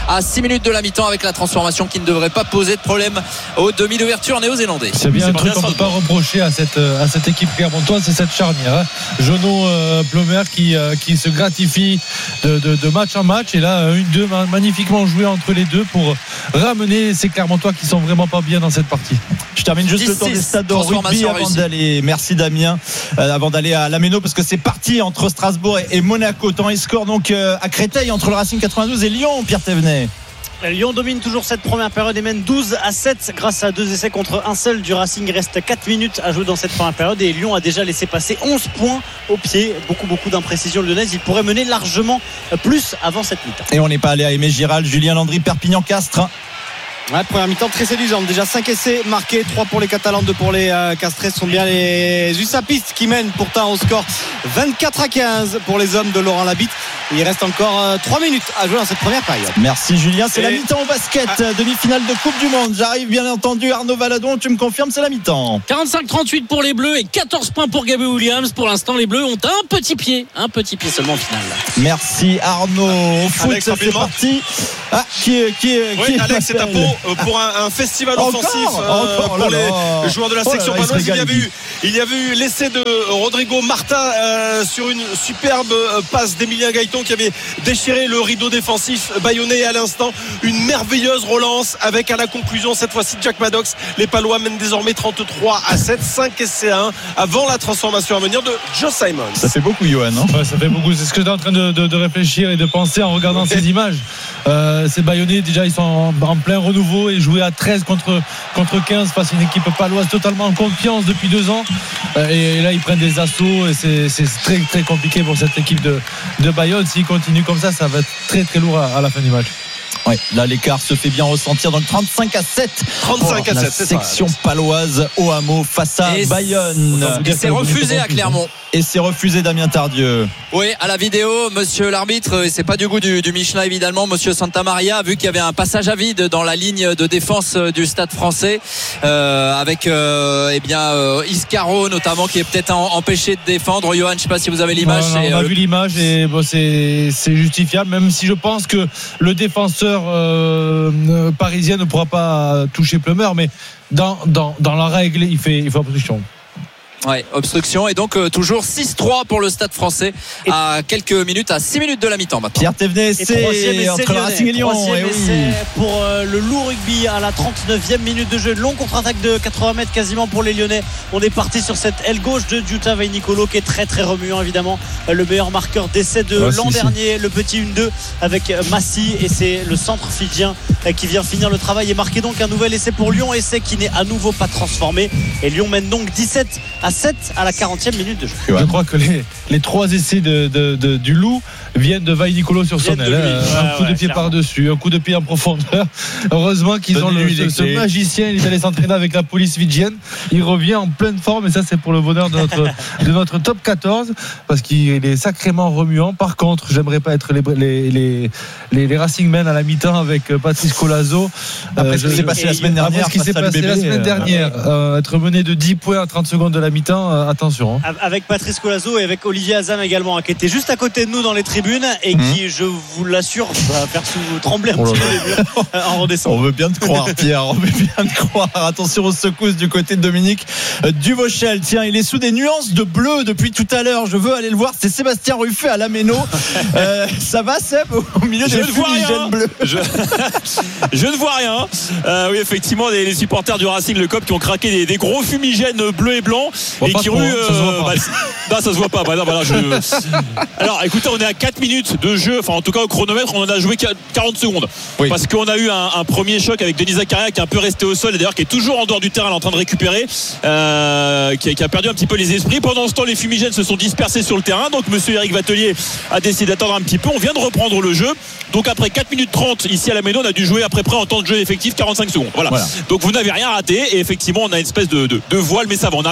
à six minutes de la mi-temps avec la transformation qui ne devrait pas poser de problème aux demi d'ouverture néo-zélandais. C'est bien un truc qu'on ne peut pas reprocher à cette, à cette équipe clermontoise, c'est cette charnière. Hein. Jeannot euh, Plomer qui, euh, qui se gratifie de, de, de match en match. Et là, une deux magnifiquement joué entre les deux pour ramener ces Clermontois qui sont vraiment pas bien dans cette partie. Je termine juste le tour des stades de rugby avant d'aller. Merci Damien. Euh, avant d'aller à la Méno parce que c'est parti entre Strasbourg et, et Monaco. Temps et score donc euh, à Créteil entre le Racing quatre-vingt-douze et Lyon. Pierre Thévenet. Lyon domine toujours cette première période et mène douze à sept grâce à deux essais contre un seul du Racing. Il reste quatre minutes à jouer dans cette première période et Lyon a déjà laissé passer onze points au pied. Beaucoup beaucoup d'imprécisions lyonnaises. Il pourrait mener largement plus avant cette mi-temps. Et on n'est pas allé à Aimé Giral. Julien Landry, Perpignan-Castres. Ouais, première mi-temps très séduisante. Déjà cinq essais marqués, trois pour les Catalans, deux pour les euh, Castrés. Ce sont bien les Usapistes qui mènent pourtant au score vingt-quatre à quinze pour les hommes de Laurent Labitte. Il reste encore euh, trois minutes à jouer dans cette première période. Merci Julien, c'est Et... la mi-temps au basket, ah. demi-finale de Coupe du Monde. J'arrive bien entendu Arnaud Valadon, tu me confirmes, c'est la mi-temps. quarante-cinq trente-huit pour les Bleus et quatorze points pour Gabby Williams. Pour l'instant, les Bleus ont un petit pied, un petit pied seulement en finale. Merci Arnaud. Au foot, Alex, c'est parti. Ah, qui est, qui est, oui, qui Alex, c'est à Pau pour un, un festival encore, offensif euh, encore, pour là les joueurs de la oh section paloise. Il y avait eu, il y avait eu l'essai de Rodrigo Martin euh, sur une superbe passe d'Emilien Gaëton qui avait déchiré le rideau défensif bayonnais à l'instant. Une merveilleuse relance avec à la conclusion cette fois-ci Jack Maddox. Les Palois mènent désormais trente-trois à sept, cinq essais à un avant la transformation à venir de Joe Simon. Ça fait beaucoup, Johan, non? Ouais, ça fait beaucoup. C'est ce que j'étais en train de, de, de réfléchir et de penser en regardant okay. ces images. Euh, ces Bayonnais, déjà, ils sont en, en plein renouveau et jouer à treize contre, contre quinze face à une équipe paloise totalement en confiance depuis deux ans. Euh, et, et là, ils prennent des assauts et c'est, c'est très, très compliqué pour cette équipe de, de Bayonne. S'ils continuent comme ça, ça va être très, très lourd à, à la fin du match. Ouais, là l'écart se fait bien ressentir, donc trente-cinq à sept trente-cinq à sept, la c'est section ça, paloise au hameau face à et Bayonne. Et c'est refusé à Clermont. Et c'est refusé, Damien Tardieu. Oui, à la vidéo, monsieur l'arbitre, et c'est pas du goût du, du Michelin évidemment, monsieur Santamaria, vu qu'il y avait un passage à vide dans la ligne de défense du Stade Français, euh, avec euh, eh bien euh, Iscaro notamment qui est peut-être en, empêché de défendre. Johan, je sais pas si vous avez l'image. Non, non, on a euh, vu l'image et bon, c'est, c'est justifiable, même si je pense que le défenseur euh, parisien ne pourra pas toucher Plumeur, mais dans, dans, dans la règle, il fait, il fait obstruction. Ouais, obstruction et donc euh, toujours six trois pour le Stade Français et à quelques minutes, à six minutes de la mi-temps maintenant. Pierre Thévenet, c'est entre le Racing et Lyon. Troisième et essai oui. pour euh, le loup rugby à la trente-neuvième minute de jeu. Une longue contre-attaque de quatre-vingts mètres quasiment pour les Lyonnais. On est parti sur cette aile gauche de Giuta Vainicolo qui est très très remuant évidemment. Le meilleur marqueur d'essai de oh, l'an si, dernier, si. Le petit un deux avec Massi et c'est le centre fidjien qui vient finir le travail et marquer donc un nouvel essai pour Lyon. Essai qui n'est à nouveau pas transformé et Lyon mène donc dix-sept à sept à la quarantième minute de jeu. Je crois que les, les trois essais de, de, de, du loup viennent de Vainicolo sur son aile. Un ouais, coup ouais, de pied clairement. Par-dessus, un coup de pied en profondeur. Heureusement qu'ils ont le, ce, ce magicien. Il est allé s'entraîner avec la police fidjienne. Il revient en pleine forme et ça, c'est pour le bonheur de notre, de notre top quatorze parce qu'il est sacrément remuant. Par contre, j'aimerais pas être les, les, les, les, les Racing Men à la mi-temps avec Patrice Colazo. Après euh, ce qui s'est passé la semaine dernière. Après ce qui s'est passé la semaine dernière. Euh, être mené de dix points à trente secondes de la mi-temps. Euh, attention. Hein. Avec Patrice Colazo et avec Olivier Azam également, qui était juste à côté de nous dans les tribunes et mmh. qui, je vous l'assure, va faire sous trembler un oh petit peu les murs en redescendant. On veut bien te croire, Pierre. On veut bien te croire. Attention aux secousses du côté de Dominique Duvauchel. Tiens, il est sous des nuances de bleu depuis tout à l'heure. Je veux aller le voir. C'est Sébastien Ruffet à la Méno. euh, ça va, Seb, au milieu je des fumigènes bleus. Je... je ne vois rien. Euh, oui, effectivement, les, les supporters du Racing, le C O P, qui ont craqué des, des gros fumigènes bleus et blancs et qui ont eu. Euh, bah, non, ça se voit pas. Bah, non, bah, non, je... Alors, écoutez, on est à quatre minutes de jeu. Enfin, en tout cas, au chronomètre, on en a joué quarante secondes. Oui. Parce qu'on a eu un, un premier choc avec Denis Zakaria qui est un peu resté au sol et d'ailleurs qui est toujours en dehors du terrain, en train de récupérer, euh, qui, a, qui a perdu un petit peu les esprits. Pendant ce temps, les fumigènes se sont dispersés sur le terrain. Donc, monsieur Eric Vatelier a décidé d'attendre un petit peu. On vient de reprendre le jeu. Donc, après quatre minutes trente, ici à la Méno, on a dû jouer à peu près en temps de jeu effectif quarante-cinq secondes. Voilà. voilà. Donc, vous n'avez rien raté. Et effectivement, on a une espèce de, de, de voile, mais ça va. On arrive à voir ce qui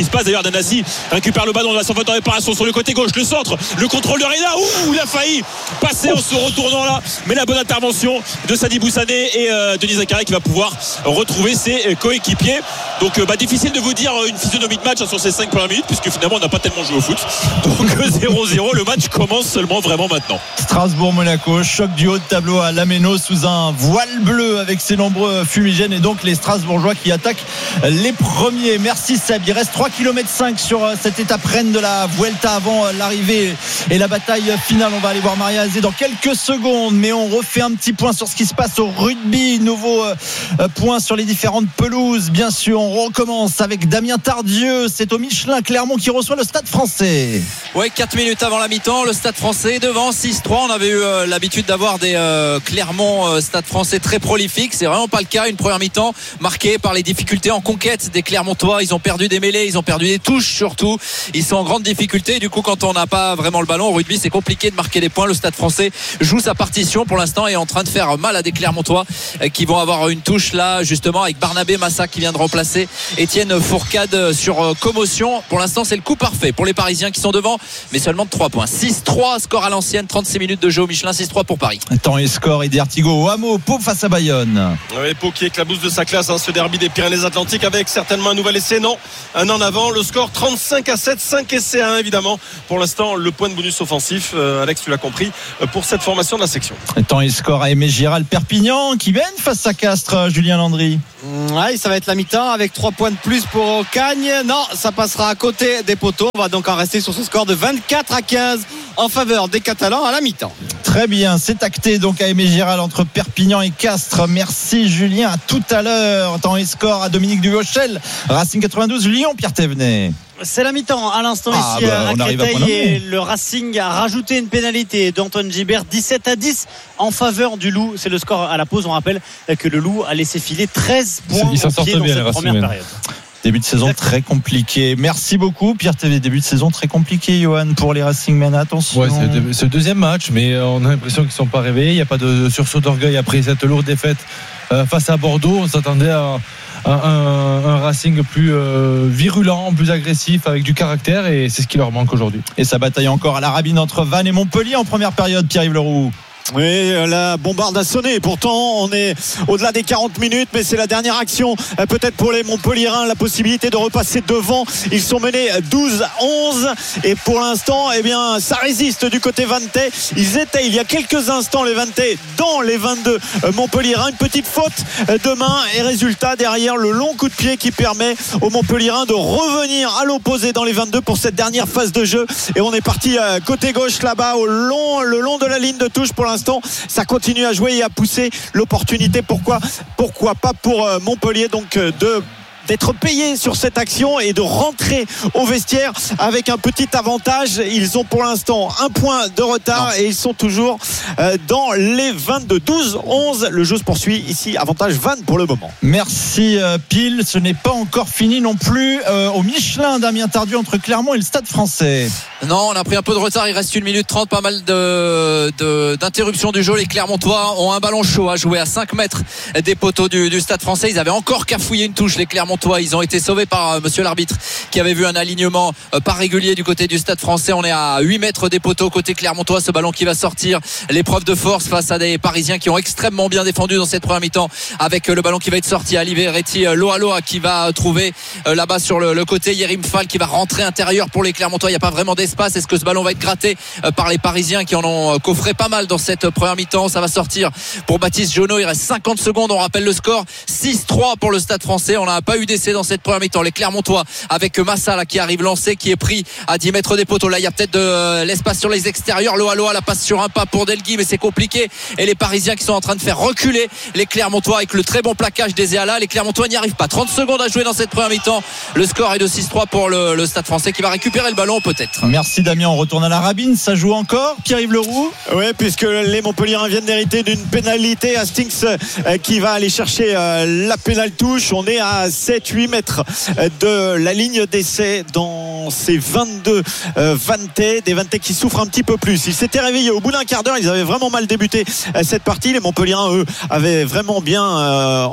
qui se passe. D'ailleurs, Danassi récupère le ballon de la surface de réparation sur le côté gauche, le centre, le contrôle de Reina. Ouh, il a failli passer en se retournant là, mais la bonne intervention de Sadi Boussané et euh, Denis Zakaria qui va pouvoir retrouver ses coéquipiers. Donc euh, bah, difficile de vous dire une physionomie de match hein, sur ces cinq premières minutes, puisque finalement on n'a pas tellement joué au foot. Donc zéro zéro, le match commence seulement vraiment maintenant. Strasbourg-Monaco, choc du haut de tableau à Lameno sous un voile bleu avec ses nombreux fumigènes, et donc les Strasbourgeois qui attaquent les premiers. Merci Seb. Il reste trois kilomètres cinq sur cette étape reine de la Vuelta avant l'arrivée et la bataille finale. On va aller voir Maria Azé dans quelques secondes, mais on refait un petit point sur ce qui se passe au rugby. Nouveau point sur les différentes pelouses. Bien sûr, on recommence avec Damien Tardieu. C'est au Michelin Clermont qui reçoit le Stade Français. Ouais, quatre minutes avant la mi-temps, le Stade Français devant six trois. On avait eu euh, l'habitude d'avoir des euh, Clermont euh, Stade Français très prolifiques. C'est vraiment pas le cas. Une première mi-temps marquée par les difficultés en conquête des Clermontois. Ils ont perdu des mêlées, ils ont perdu des touches surtout. Ils sont en grande difficulté. Du coup, quand on n'a pas vraiment le ballon au rugby, c'est compliqué de marquer des points. Le Stade Français joue sa partition pour l'instant et est en train de faire mal à des Clermontois euh, qui vont avoir une touche là justement avec Barnabé Massa qui vient de remplacer Étienne Fourcade sur euh, commotion. Pour l'instant, c'est le coup parfait pour les Parisiens qui sont devant, mais seulement de trois points. six trois, score à l'ancienne, trente-six minutes de jeu au Michelin, six trois pour Paris. Temps et score, Eddie Artigo au Hameau, Pau face à Bayonne. Oui, Pau qui éclabousse de sa classe hein, ce derby des Pyrénées-Atlantiques avec certainement un nouvel essai. Non, un en avant. Le score trente-cinq à sept, cinq essais à un évidemment. Pour l'instant, le point de bonus offensif, euh, Alex, tu l'as compris, euh, pour cette formation de la section. Temps et score à Aimé Giral, Perpignan qui mène face à Castres, Julien Landry. Ouais, ça va être la mi-temps avec trois points de plus pour Cagnes. Non, ça passera à côté des poteaux. On va donc en rester sur ce score de vingt-quatre à quinze en faveur des Catalans à la mi-temps. Très bien, c'est acté donc à Aimé Giral entre Perpignan et Castres. Merci Julien, à tout à l'heure. Temps et score à Dominique Duvauchel, Racing quatre-vingt-douze, Lyon, Pierre Thévenet. C'est la mi-temps à l'instant ah ici bah, à Créteil et le Racing a rajouté une pénalité d'Antoine Gibert, dix-sept à dix en faveur du Loup. C'est le score à la pause. On rappelle que le Loup a laissé filer treize points il s'en au pied sortent dans bien, cette première période. Début de saison Exactement. Très compliqué. Merci beaucoup Pierre T V. Début de saison très compliqué, Johan, pour les Racingmen. Attention. Ouais, c'est, c'est le deuxième match, mais on a l'impression qu'ils ne sont pas réveillés. Il n'y a pas de sursaut d'orgueil après cette lourde défaite face à Bordeaux. On s'attendait à un, un, un Racing plus euh, virulent, plus agressif, avec du caractère, et c'est ce qui leur manque aujourd'hui. Et ça bataille encore à la Rabine entre Vannes et Montpellier en première période, Pierre-Yves Leroux. Oui, la bombarde a sonné. Pourtant, on est au-delà des quarante minutes, mais c'est la dernière action. Peut-être pour les Montpelliérains, la possibilité de repasser devant. Ils sont menés douze à onze. Et pour l'instant, eh bien, ça résiste du côté vantais. Ils étaient, il y a quelques instants, les vantais dans les vingt-deux Montpelliérains. Une petite faute de main et résultat derrière le long coup de pied qui permet aux Montpelliérains de revenir à l'opposé dans les vingt-deux pour cette dernière phase de jeu. Et on est parti côté gauche là-bas, au long, le long de la ligne de touche pour l'instant. Ça continue à jouer et à pousser l'opportunité. Pourquoi, pourquoi pas pour Montpellier donc de d'être payé sur cette action et de rentrer au vestiaire avec un petit avantage. Ils ont pour l'instant un point de retard non. et ils sont toujours dans les vingt-deux. douze onze, le jeu se poursuit ici, avantage Vannes pour le moment. Merci euh, Pile, ce n'est pas encore fini non plus euh, au Michelin, Damien Tardieu, entre Clermont et le Stade Français. Non, on a pris un peu de retard, il reste une minute trente, pas mal de, de, d'interruptions du jeu. Les Clermontois ont un ballon chaud à jouer à cinq mètres des poteaux du, du Stade Français. Ils avaient encore cafouillé une touche, les Clermontois. Ils ont été sauvés par euh, monsieur l'arbitre qui avait vu un alignement euh, pas régulier du côté du Stade Français. On est à huit mètres des poteaux côté Clermontois. Ce ballon qui va sortir, l'épreuve de force face à des Parisiens qui ont extrêmement bien défendu dans cette première mi-temps, avec euh, le ballon qui va être sorti à Liveretti euh, Loa Loa qui va trouver euh, là-bas sur le, le côté Yerim Fall qui va rentrer intérieur pour les Clermontois. Il n'y a pas vraiment d'espace. Est-ce que ce ballon va être gratté euh, par les Parisiens qui en ont euh, coffré pas mal dans cette euh, première mi-temps? Ça va sortir pour Baptiste Jonot. Il reste cinquante secondes. On rappelle le score six trois pour le Stade Français. On n'a pas eu d'essai dans cette première mi-temps. Les Clermontois avec Massa là, qui arrive lancé, qui est pris à dix mètres des poteaux. Là il y a peut-être de euh, l'espace sur les extérieurs. Loa Loa la passe sur un pas pour Delgui, mais c'est compliqué, et les Parisiens qui sont en train de faire reculer les Clermontois avec le très bon plaquage des Zéala. Les Clermontois n'y arrivent pas. Trente secondes à jouer dans cette première mi-temps. Le score est de six trois pour le, le Stade Français qui va récupérer le ballon peut-être. Merci Damien, on retourne à la Rabine. Ça joue encore, Pierre-Yves Leroux? Oui, puisque les Montpelliérains viennent d'hériter d'une pénalité. Hastings euh, qui va aller chercher euh, la pénale touche. On est à sept huit mètres de la ligne d'essai dans ces vingt-deux euh, Vantais, des Vantais qui souffrent un petit peu plus. Ils s'étaient réveillés au bout d'un quart d'heure. Ils avaient vraiment mal débuté euh, cette partie. Les Montpelliérains, eux, avaient vraiment bien euh, en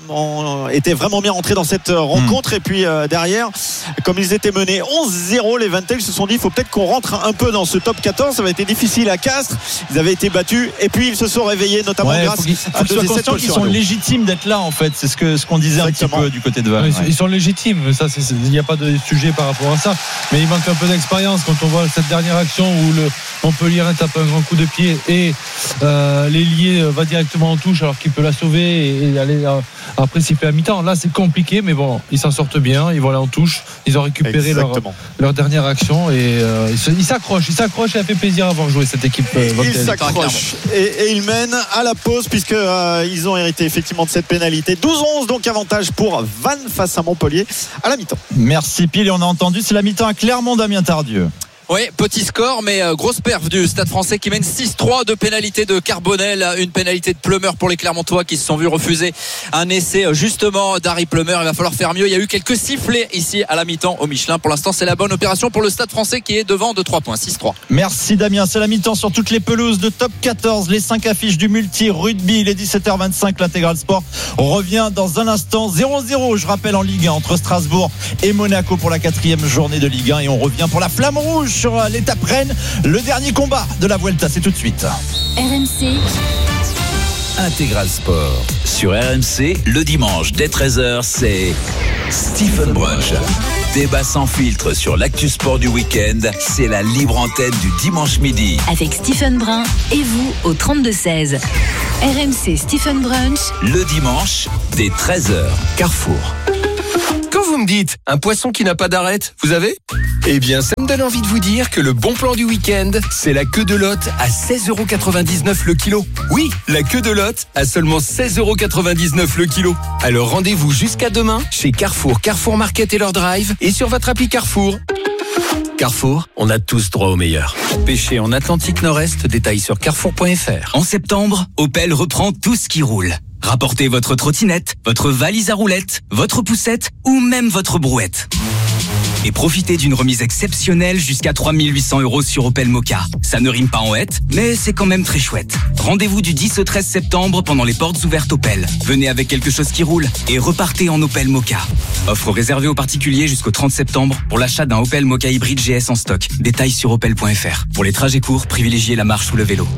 ont été vraiment bien rentrés dans cette rencontre. Mmh. Et puis euh, derrière, comme ils étaient menés onze zéro, les Vantel se sont dit il faut peut-être qu'on rentre un peu dans ce top quatorze. Ça va être difficile à Castres. Ils avaient été battus et puis ils se sont réveillés, notamment ouais, grâce faut qu'ils, à faut deux essais. Ils sont légitimes d'être là en fait. C'est ce que ce qu'on disait Exactement. un petit peu du côté de Vannes. Ouais, ouais. Ils sont légitimes. Ça, c'est, il n'y a pas de sujet par rapport à ça. Mais il manque un peu d'expérience quand on voit cette dernière action où le Montpellier tape un grand coup de pied et euh, l'ailier va directement en touche alors qu'il peut la sauver et aller à, à précipiter à mi-temps. Là, c'est compliqué, mais bon, ils s'en sortent bien. Ils vont aller en touche. Ils ont récupéré leur, leur dernière action et euh, ils, se, ils s'accrochent. Ils s'accrochent et ça fait plaisir d'avoir joué cette équipe. Euh, ils s'accrochent et, et ils mènent à la pause puisque euh, ils ont hérité effectivement de cette pénalité. douze onze donc avantage pour Vannes face à Montpellier à la mi-temps. Merci Pile et on a entendu c'est la mi-temps à Clermont, Damien Tardieu. Oui, petit score, mais euh, grosse perf du Stade Français qui mène six trois de pénalité de Carbonel, une pénalité de Plumeur pour les Clermontois qui se sont vus refuser un essai justement d'Harry Plumeur. Il va falloir faire mieux. Il y a eu quelques sifflets ici à la mi-temps au Michelin. Pour l'instant, c'est la bonne opération pour le Stade Français qui est devant de trois points, six trois. Merci Damien. C'est la mi-temps sur toutes les pelouses de top quatorze. Les cinq affiches du multi rugby. Il est dix-sept heures vingt-cinq. L'intégral sport revient dans un instant. zéro zéro, je rappelle, en Ligue un entre Strasbourg et Monaco pour la quatrième journée de Ligue un. Et on revient pour la Flamme Rouge sur l'étape Rennes, le dernier combat de la Vuelta, c'est tout de suite. R M C Intégral Sport. Sur R M C, le dimanche dès treize heures, c'est Stephen Brunch. Débat sans filtre sur l'actu sport du week-end, c'est la libre antenne du dimanche midi. Avec Stephen Brun et vous au trente-deux seize. R M C Stephen Brunch. Le dimanche dès treize heures, Carrefour. Quand vous me dites un poisson qui n'a pas d'arête, vous avez ? Eh bien, ça me donne envie de vous dire que le bon plan du week-end, c'est la queue de lotte à seize euros quatre-vingt-dix-neuf le kilo. Oui, la queue de lotte à seulement seize euros quatre-vingt-dix-neuf le kilo. Alors rendez-vous jusqu'à demain chez Carrefour, Carrefour Market et leur drive et sur votre appli Carrefour. Carrefour, on a tous droit au meilleur. Pêcher en Atlantique Nord-Est, détails sur carrefour point f r. En septembre, Opel reprend tout ce qui roule. Rapportez votre trottinette, votre valise à roulettes, votre poussette ou même votre brouette. Et profitez d'une remise exceptionnelle jusqu'à trois mille huit cents euros sur Opel Mokka. Ça ne rime pas en hête, mais c'est quand même très chouette. Rendez-vous du dix au treize septembre pendant les portes ouvertes Opel. Venez avec quelque chose qui roule et repartez en Opel Mokka. Offre réservée aux particuliers jusqu'au trente septembre pour l'achat d'un Opel Mokka hybride G S en stock. Détails sur opel point f r. Pour les trajets courts, privilégiez la marche ou le vélo.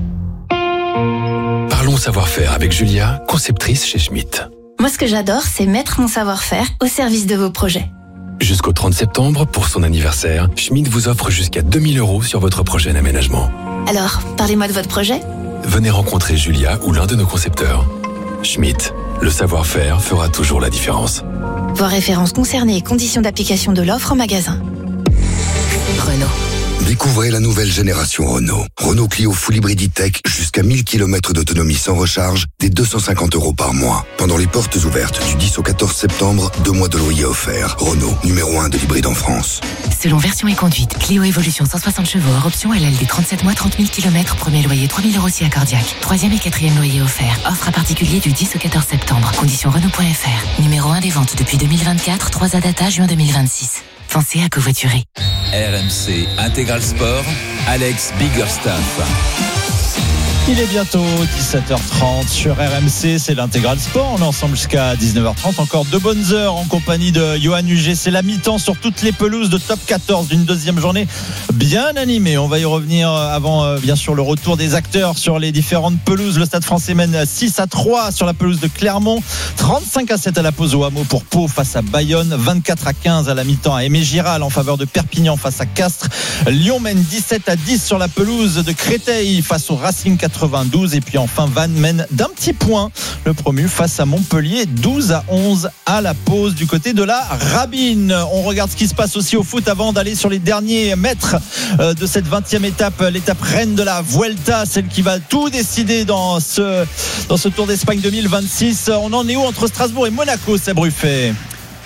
Parlons savoir-faire avec Julia, conceptrice chez Schmitt. Moi, ce que j'adore, c'est mettre mon savoir-faire au service de vos projets. Jusqu'au trente septembre, pour son anniversaire, Schmitt vous offre jusqu'à deux mille euros sur votre projet d'aménagement. Alors, parlez-moi de votre projet. Venez rencontrer Julia ou l'un de nos concepteurs. Schmitt, le savoir-faire fera toujours la différence. Voir références concernées et conditions d'application de l'offre en magasin. Renault. Découvrez la nouvelle génération Renault. Renault Clio Full Hybrid E-Tech jusqu'à mille kilomètres d'autonomie sans recharge, dès deux cent cinquante euros par mois. Pendant les portes ouvertes du dix au quatorze septembre, deux mois de loyer offerts. Renault, numéro un de l'hybride en France. Selon version et conduite, Clio Evolution cent soixante chevaux hors option, L L D trente-sept mois, trente mille kilomètres, premier loyer trois mille euros si accordiaque. Troisième et quatrième loyer offert. Offre à particulier du dix au quatorze septembre. Conditions Renault point f r. Numéro un des ventes depuis deux mille vingt-quatre, trois A data, juin deux mille vingt-six. Pensez à covoiturer. R M C Intégral Sport, Alex Biggerstaff. Il est bientôt dix-sept heures trente sur R M C, c'est l'Intégral Sport. On est ensemble jusqu'à dix-neuf heures trente. Encore deux bonnes heures en compagnie de Johan Huget. C'est la mi-temps sur toutes les pelouses de top quatorze d'une deuxième journée bien animée. On va y revenir avant, bien sûr, le retour des acteurs sur les différentes pelouses. Le Stade Français mène six à trois sur la pelouse de Clermont. trente-cinq à sept à la pause au Hameau pour Pau face à Bayonne. vingt-quatre à quinze à la mi-temps à Aimé-Giral en faveur de Perpignan face à Castres. Lyon mène dix-sept à dix sur la pelouse de Créteil face au Racing quatre-vingt-douze. Et puis enfin Vannes mène d'un petit point le promu face à Montpellier, douze à onze à la pause du côté de la Rabine. On regarde ce qui se passe aussi au foot avant d'aller sur les derniers mètres de cette vingtième étape, l'étape reine de la Vuelta, celle qui va tout décider dans ce, dans ce Tour d'Espagne deux mille vingt-six. On en est où entre Strasbourg et Monaco, c'est Bruffet?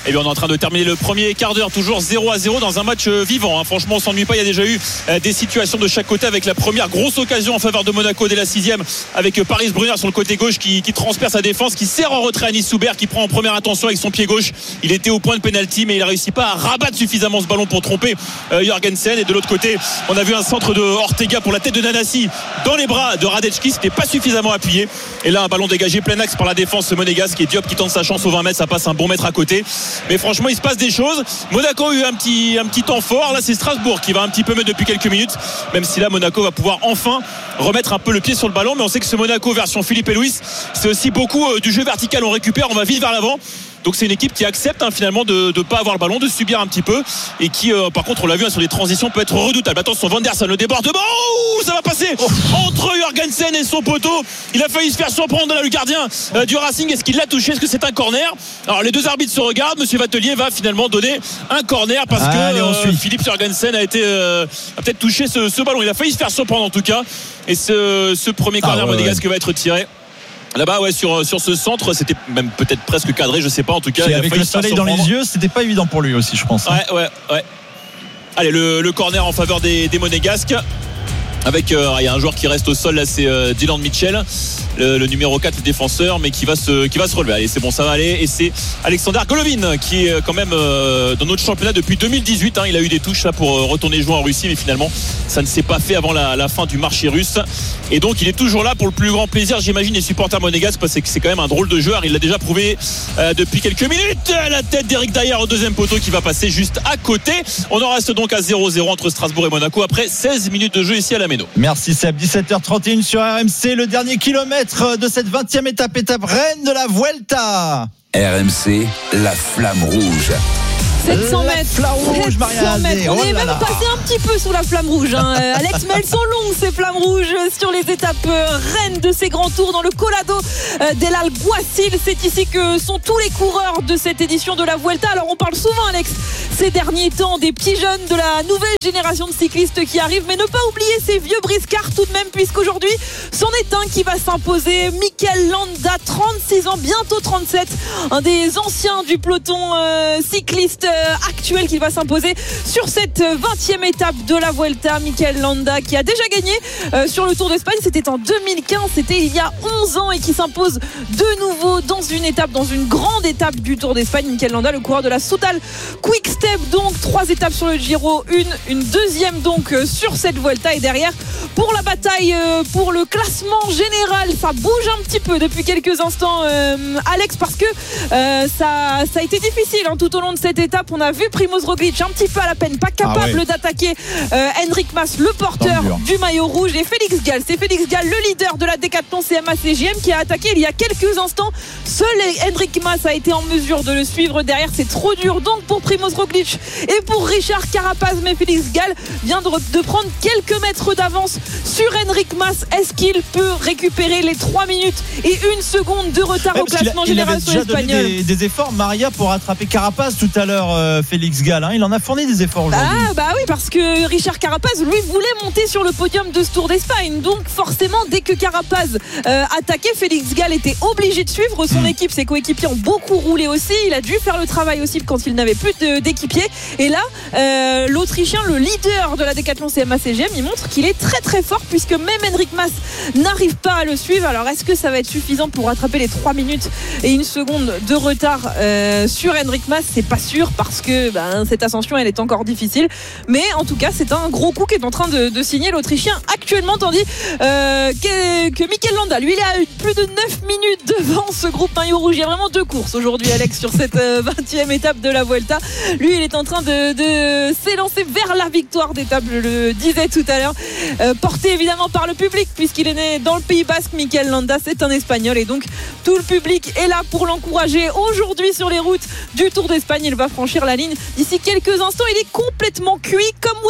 Et bien on est en train de terminer le premier quart d'heure, toujours zéro à zéro dans un match vivant. Hein. Franchement, on s'ennuie pas. Il y a déjà eu des situations de chaque côté, avec la première grosse occasion en faveur de Monaco dès la sixième, avec Paris Brunner sur le côté gauche qui, qui transperce sa défense, qui sert en retrait à Anis Soubert, qui prend en première intention avec son pied gauche. Il était au point de pénalty, mais il a réussi pas à rabattre suffisamment ce ballon pour tromper euh, Jorgensen. Et de l'autre côté, on a vu un centre de Ortega pour la tête de Nanasi dans les bras de Radetski. C'était pas suffisamment appuyé. Et là, un ballon dégagé plein axe par la défense monégasque, et Diop qui tente sa chance au vingt mètres. Ça passe un bon mètre à côté. Mais franchement, il se passe des choses. Monaco a eu un petit, un petit temps fort. Là, c'est Strasbourg qui va un petit peu mettre depuis quelques minutes, même si là, Monaco va pouvoir enfin remettre un peu le pied sur le ballon. Mais on sait que ce Monaco version Philippe et Luis, c'est aussi beaucoup euh, du jeu vertical. On récupère, on va vite vers l'avant. Donc c'est une équipe qui accepte hein, finalement de ne pas avoir le ballon, de subir un petit peu, et qui euh, par contre, on l'a vu hein, sur les transitions, peut être redoutable. Attention, Van der Sar, le débordement, oh, ça va passer oh. entre Jorgensen et son poteau. Il a failli se faire surprendre là, le gardien euh, du Racing. Est-ce qu'il l'a touché? Est-ce que c'est un corner? Alors les deux arbitres se regardent. Monsieur Vatelier va finalement donner un corner parce ah, que euh, Philippe Jorgensen a été euh, a peut-être touché ce, ce ballon. Il a failli se faire surprendre en tout cas, et ce, ce premier corner ah, ouais, monégasque ouais. va être tiré. Là-bas, ouais, sur, sur ce centre, c'était même peut-être presque cadré, je sais pas, en tout cas. Il avec le soleil dans les yeux, c'était pas évident pour lui aussi, je pense. Ouais, ouais, ouais. Allez, le, le corner en faveur des, des Monégasques. Avec, euh, il y a un joueur qui reste au sol, là, c'est euh, Dylan Mitchell, le, le numéro quatre, le défenseur, mais qui va se, qui va se relever. Allez, c'est bon, ça va aller. Et c'est Alexander Golovin, qui est quand même euh, dans notre championnat depuis deux mille dix-huit. Hein, il a eu des touches là pour euh, retourner jouer en Russie, mais finalement, ça ne s'est pas fait avant la, la fin du marché russe. Et donc, il est toujours là pour le plus grand plaisir, j'imagine, les supporters monégasques, parce que c'est quand même un drôle de joueur. Il l'a déjà prouvé euh, depuis quelques minutes. La tête d'Eric Dyer au deuxième poteau qui va passer juste à côté. On en reste donc à zéro zéro entre Strasbourg et Monaco après seize minutes de jeu ici à la Méno. Merci Seb, dix-sept heures trente et une sur R M C, le dernier kilomètre de cette vingtième étape, étape reine de la Vuelta. R M C, la flamme rouge. sept cents mètres, flamme rouge, sept cents mètres. On oh est même là. passé un petit peu sous la flamme rouge hein. Alex, mais elles sont longues ces flammes rouges sur les étapes reines de ces grands tours dans le Collado del Alguacil. C'est ici que sont tous les coureurs de cette édition de la Vuelta. Alors on parle souvent, Alex, ces derniers temps, des petits jeunes de la nouvelle génération de cyclistes qui arrivent, mais ne pas oublier ces vieux briscards tout de même, puisqu'aujourd'hui c'en est un qui va s'imposer, Mikel Landa, trente-six ans, bientôt trente-sept, un des anciens du peloton euh, cycliste actuel qui va s'imposer sur cette vingtième étape de la Vuelta. Mikel Landa qui a déjà gagné euh, sur le Tour d'Espagne, c'était en deux mille quinze, c'était il y a onze ans, et qui s'impose de nouveau dans une étape, dans une grande étape du Tour d'Espagne. Mikel Landa, le coureur de la Soudal Quick Step, donc trois étapes sur le Giro, une, une deuxième donc euh, sur cette Vuelta, et derrière pour la bataille euh, pour le classement général, ça bouge un petit peu depuis quelques instants euh, Alex, parce que euh, ça, ça a été difficile hein, tout au long de cette étape. On a vu Primoz Roglic un petit peu à la peine, pas capable ah ouais. d'attaquer euh, Enric Mas, le porteur du maillot rouge, et Félix Gall. C'est Félix Gall, le leader de la Decathlon C M A C G M, qui a attaqué il y a quelques instants. Seul Enric Mas a été en mesure de le suivre derrière. C'est trop dur donc pour Primoz Roglic et pour Richard Carapaz, mais Félix Gall vient de, de prendre quelques mètres d'avance sur Enric Mas. Est-ce qu'il peut récupérer les trois minutes et une seconde de retard ouais, au classement il a, général il sur l'espagnol? Des, des efforts, Maria, pour rattraper Carapaz tout à l'heure. Euh, Félix Gall, hein, il en a fourni des efforts aujourd'hui. Ah bah oui, parce que Richard Carapaz, lui, voulait monter sur le podium de ce Tour d'Espagne. Donc forcément, dès que Carapaz euh, attaquait, Félix Gall était obligé de suivre. Son mmh. équipe, ses coéquipiers ont beaucoup roulé aussi. Il a dû faire le travail aussi quand il n'avait plus de, d'équipiers. Et là, euh, l'Autrichien, le leader de la Decathlon C M A C G M, il montre qu'il est très très fort, puisque même Enric Mas n'arrive pas à le suivre. Alors est-ce que ça va être suffisant pour rattraper les trois minutes et une seconde de retard euh, sur Enric Mas? C'est pas sûr, parce que ben, cette ascension elle est encore difficile, mais en tout cas c'est un gros coup qu'est en train de, de signer l'Autrichien actuellement, tandis euh, que, que Mikel Landa, lui, il a eu plus de neuf minutes devant ce groupe maillot rouge. Il y a vraiment deux courses aujourd'hui, Alex, sur cette euh, vingtième étape de la Vuelta. Lui, il est en train de, de s'élancer vers la victoire d'étape, je le disais tout à l'heure, euh, porté évidemment par le public, puisqu'il est né dans le Pays Basque. Mikel Landa, c'est un Espagnol, et donc tout le public est là pour l'encourager aujourd'hui sur les routes du Tour d'Espagne. Il va franchir la ligne d'ici quelques instants. Il est complètement cuit, comme Wout van Aert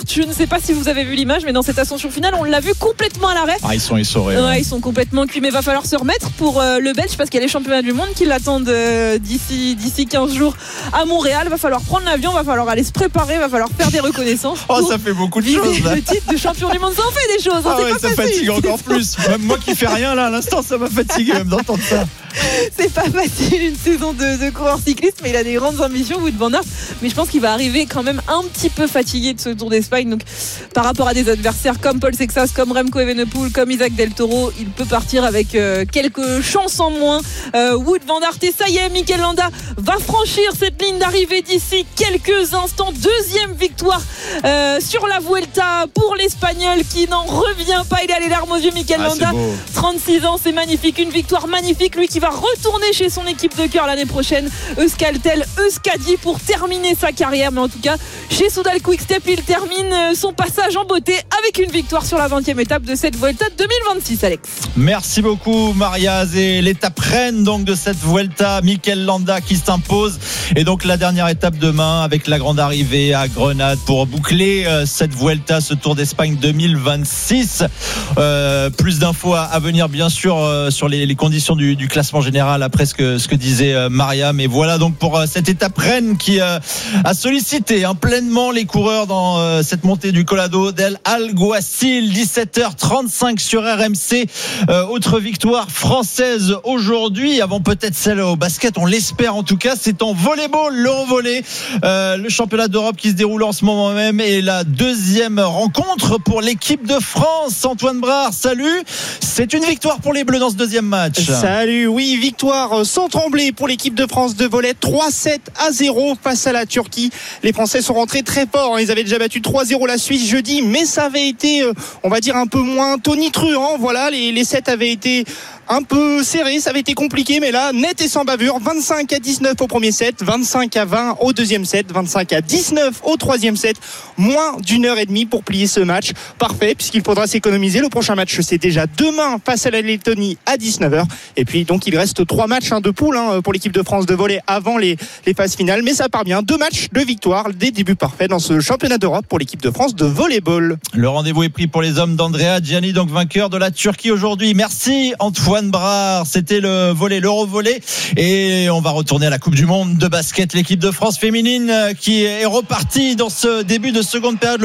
Je ne sais pas si vous avez vu l'image, mais dans cette ascension finale, on l'a vu complètement à l'arrêt. Ah, ils sont essorés. Ouais, ouais. ils sont complètement cuits, mais va falloir se remettre pour euh, le Belge parce qu'il y a les championnats du monde qui l'attendent euh, d'ici, d'ici quinze jours à Montréal. Va falloir prendre l'avion, va falloir aller se préparer, va falloir faire des reconnaissances. Oh, ça fait beaucoup de choses. Là. Le titre de champion du monde, ça en fait des choses. Ah hein, ouais, pas ça facile. fatigue encore plus. Même moi qui fais rien là, à l'instant, ça m'a fatigué même d'entendre ça. C'est pas facile une saison de, de coureur cycliste, mais il a des grandes ambitions, Wout van Aert. Mais je pense qu'il va arriver quand même un petit peu fatigué de ce Tour d'Espagne. Donc, par rapport à des adversaires comme Paul Sexas, comme Remco Evenepoel, comme Isaac Del Toro, il peut partir avec euh, quelques chances en moins. Euh, Wout van Aert, et ça y est, Mikel Landa va franchir cette ligne d'arrivée d'ici quelques instants. Deuxième victoire euh, sur la Vuelta pour l'Espagnol qui n'en revient pas. Il a les larmes aux yeux, Mikel ah, Landa. trente-six ans, c'est magnifique. Une victoire magnifique. Lui qui va retourner chez son équipe de cœur l'année prochaine, Euskaltel Euskadi, pour terminer sa carrière. Mais en tout cas, chez Soudal Quick-Step, il termine son passage en beauté avec une victoire sur la vingtième étape de cette Vuelta deux mille vingt-six, Alex. Merci beaucoup, Mariaz. Et l'étape reine donc de cette Vuelta, Mikel Landa qui s'impose. Et donc la dernière étape demain avec la grande arrivée à Grenade pour boucler euh, cette Vuelta, ce Tour d'Espagne deux mille vingt-six. Euh, plus d'infos à, à venir bien sûr euh, sur les, les conditions du, du classement général après ce que, ce que disait euh, Maria. Mais voilà donc pour euh, cette étape reine qui euh, a sollicité hein, pleinement les coureurs dans euh, cette montée du Colado del Alguacil. Dix-sept heures trente-cinq sur R M C. Euh, autre victoire française aujourd'hui, avant peut-être celle au basket, on l'espère en tout cas. C'est en volleyball, l'Eurovolley, euh, le championnat d'Europe qui se déroule en ce moment même, et la deuxième rencontre pour l'équipe de France. Antoine Brard, salut. C'est une victoire pour les Bleus dans ce deuxième match. Salut, oui, victoire sans trembler pour l'équipe de France de volley, trois sept à zéro face à la Turquie. Les Français sont rentrés très forts, ils avaient déjà battu trois zéro la Suisse jeudi, mais ça avait été, on va dire, un peu moins tonitruant. Voilà, les, les sets avaient été un peu serré, ça avait été compliqué, mais là, net et sans bavure. Vingt-cinq à dix-neuf au premier set, vingt-cinq à vingt au deuxième set, vingt-cinq à dix-neuf au troisième set. Moins d'une heure et demie pour plier ce match. Parfait, puisqu'il faudra s'économiser. Le prochain match, c'est déjà demain face à la Lettonie à dix-neuf heures. Et puis, donc, il reste trois matchs hein, de poule hein, pour l'équipe de France de volley avant les, les phases finales. Mais ça part bien. Deux matchs de victoire, des débuts parfaits dans ce championnat d'Europe pour l'équipe de France de volleyball. Le rendez-vous est pris pour les hommes d'Andrea Gianni, donc vainqueur de la Turquie aujourd'hui. Merci Antoine Brard. C'était le volley, l'Eurovolley. Et on va retourner à la Coupe du Monde de basket. L'équipe de France féminine qui est repartie dans ce début de seconde période.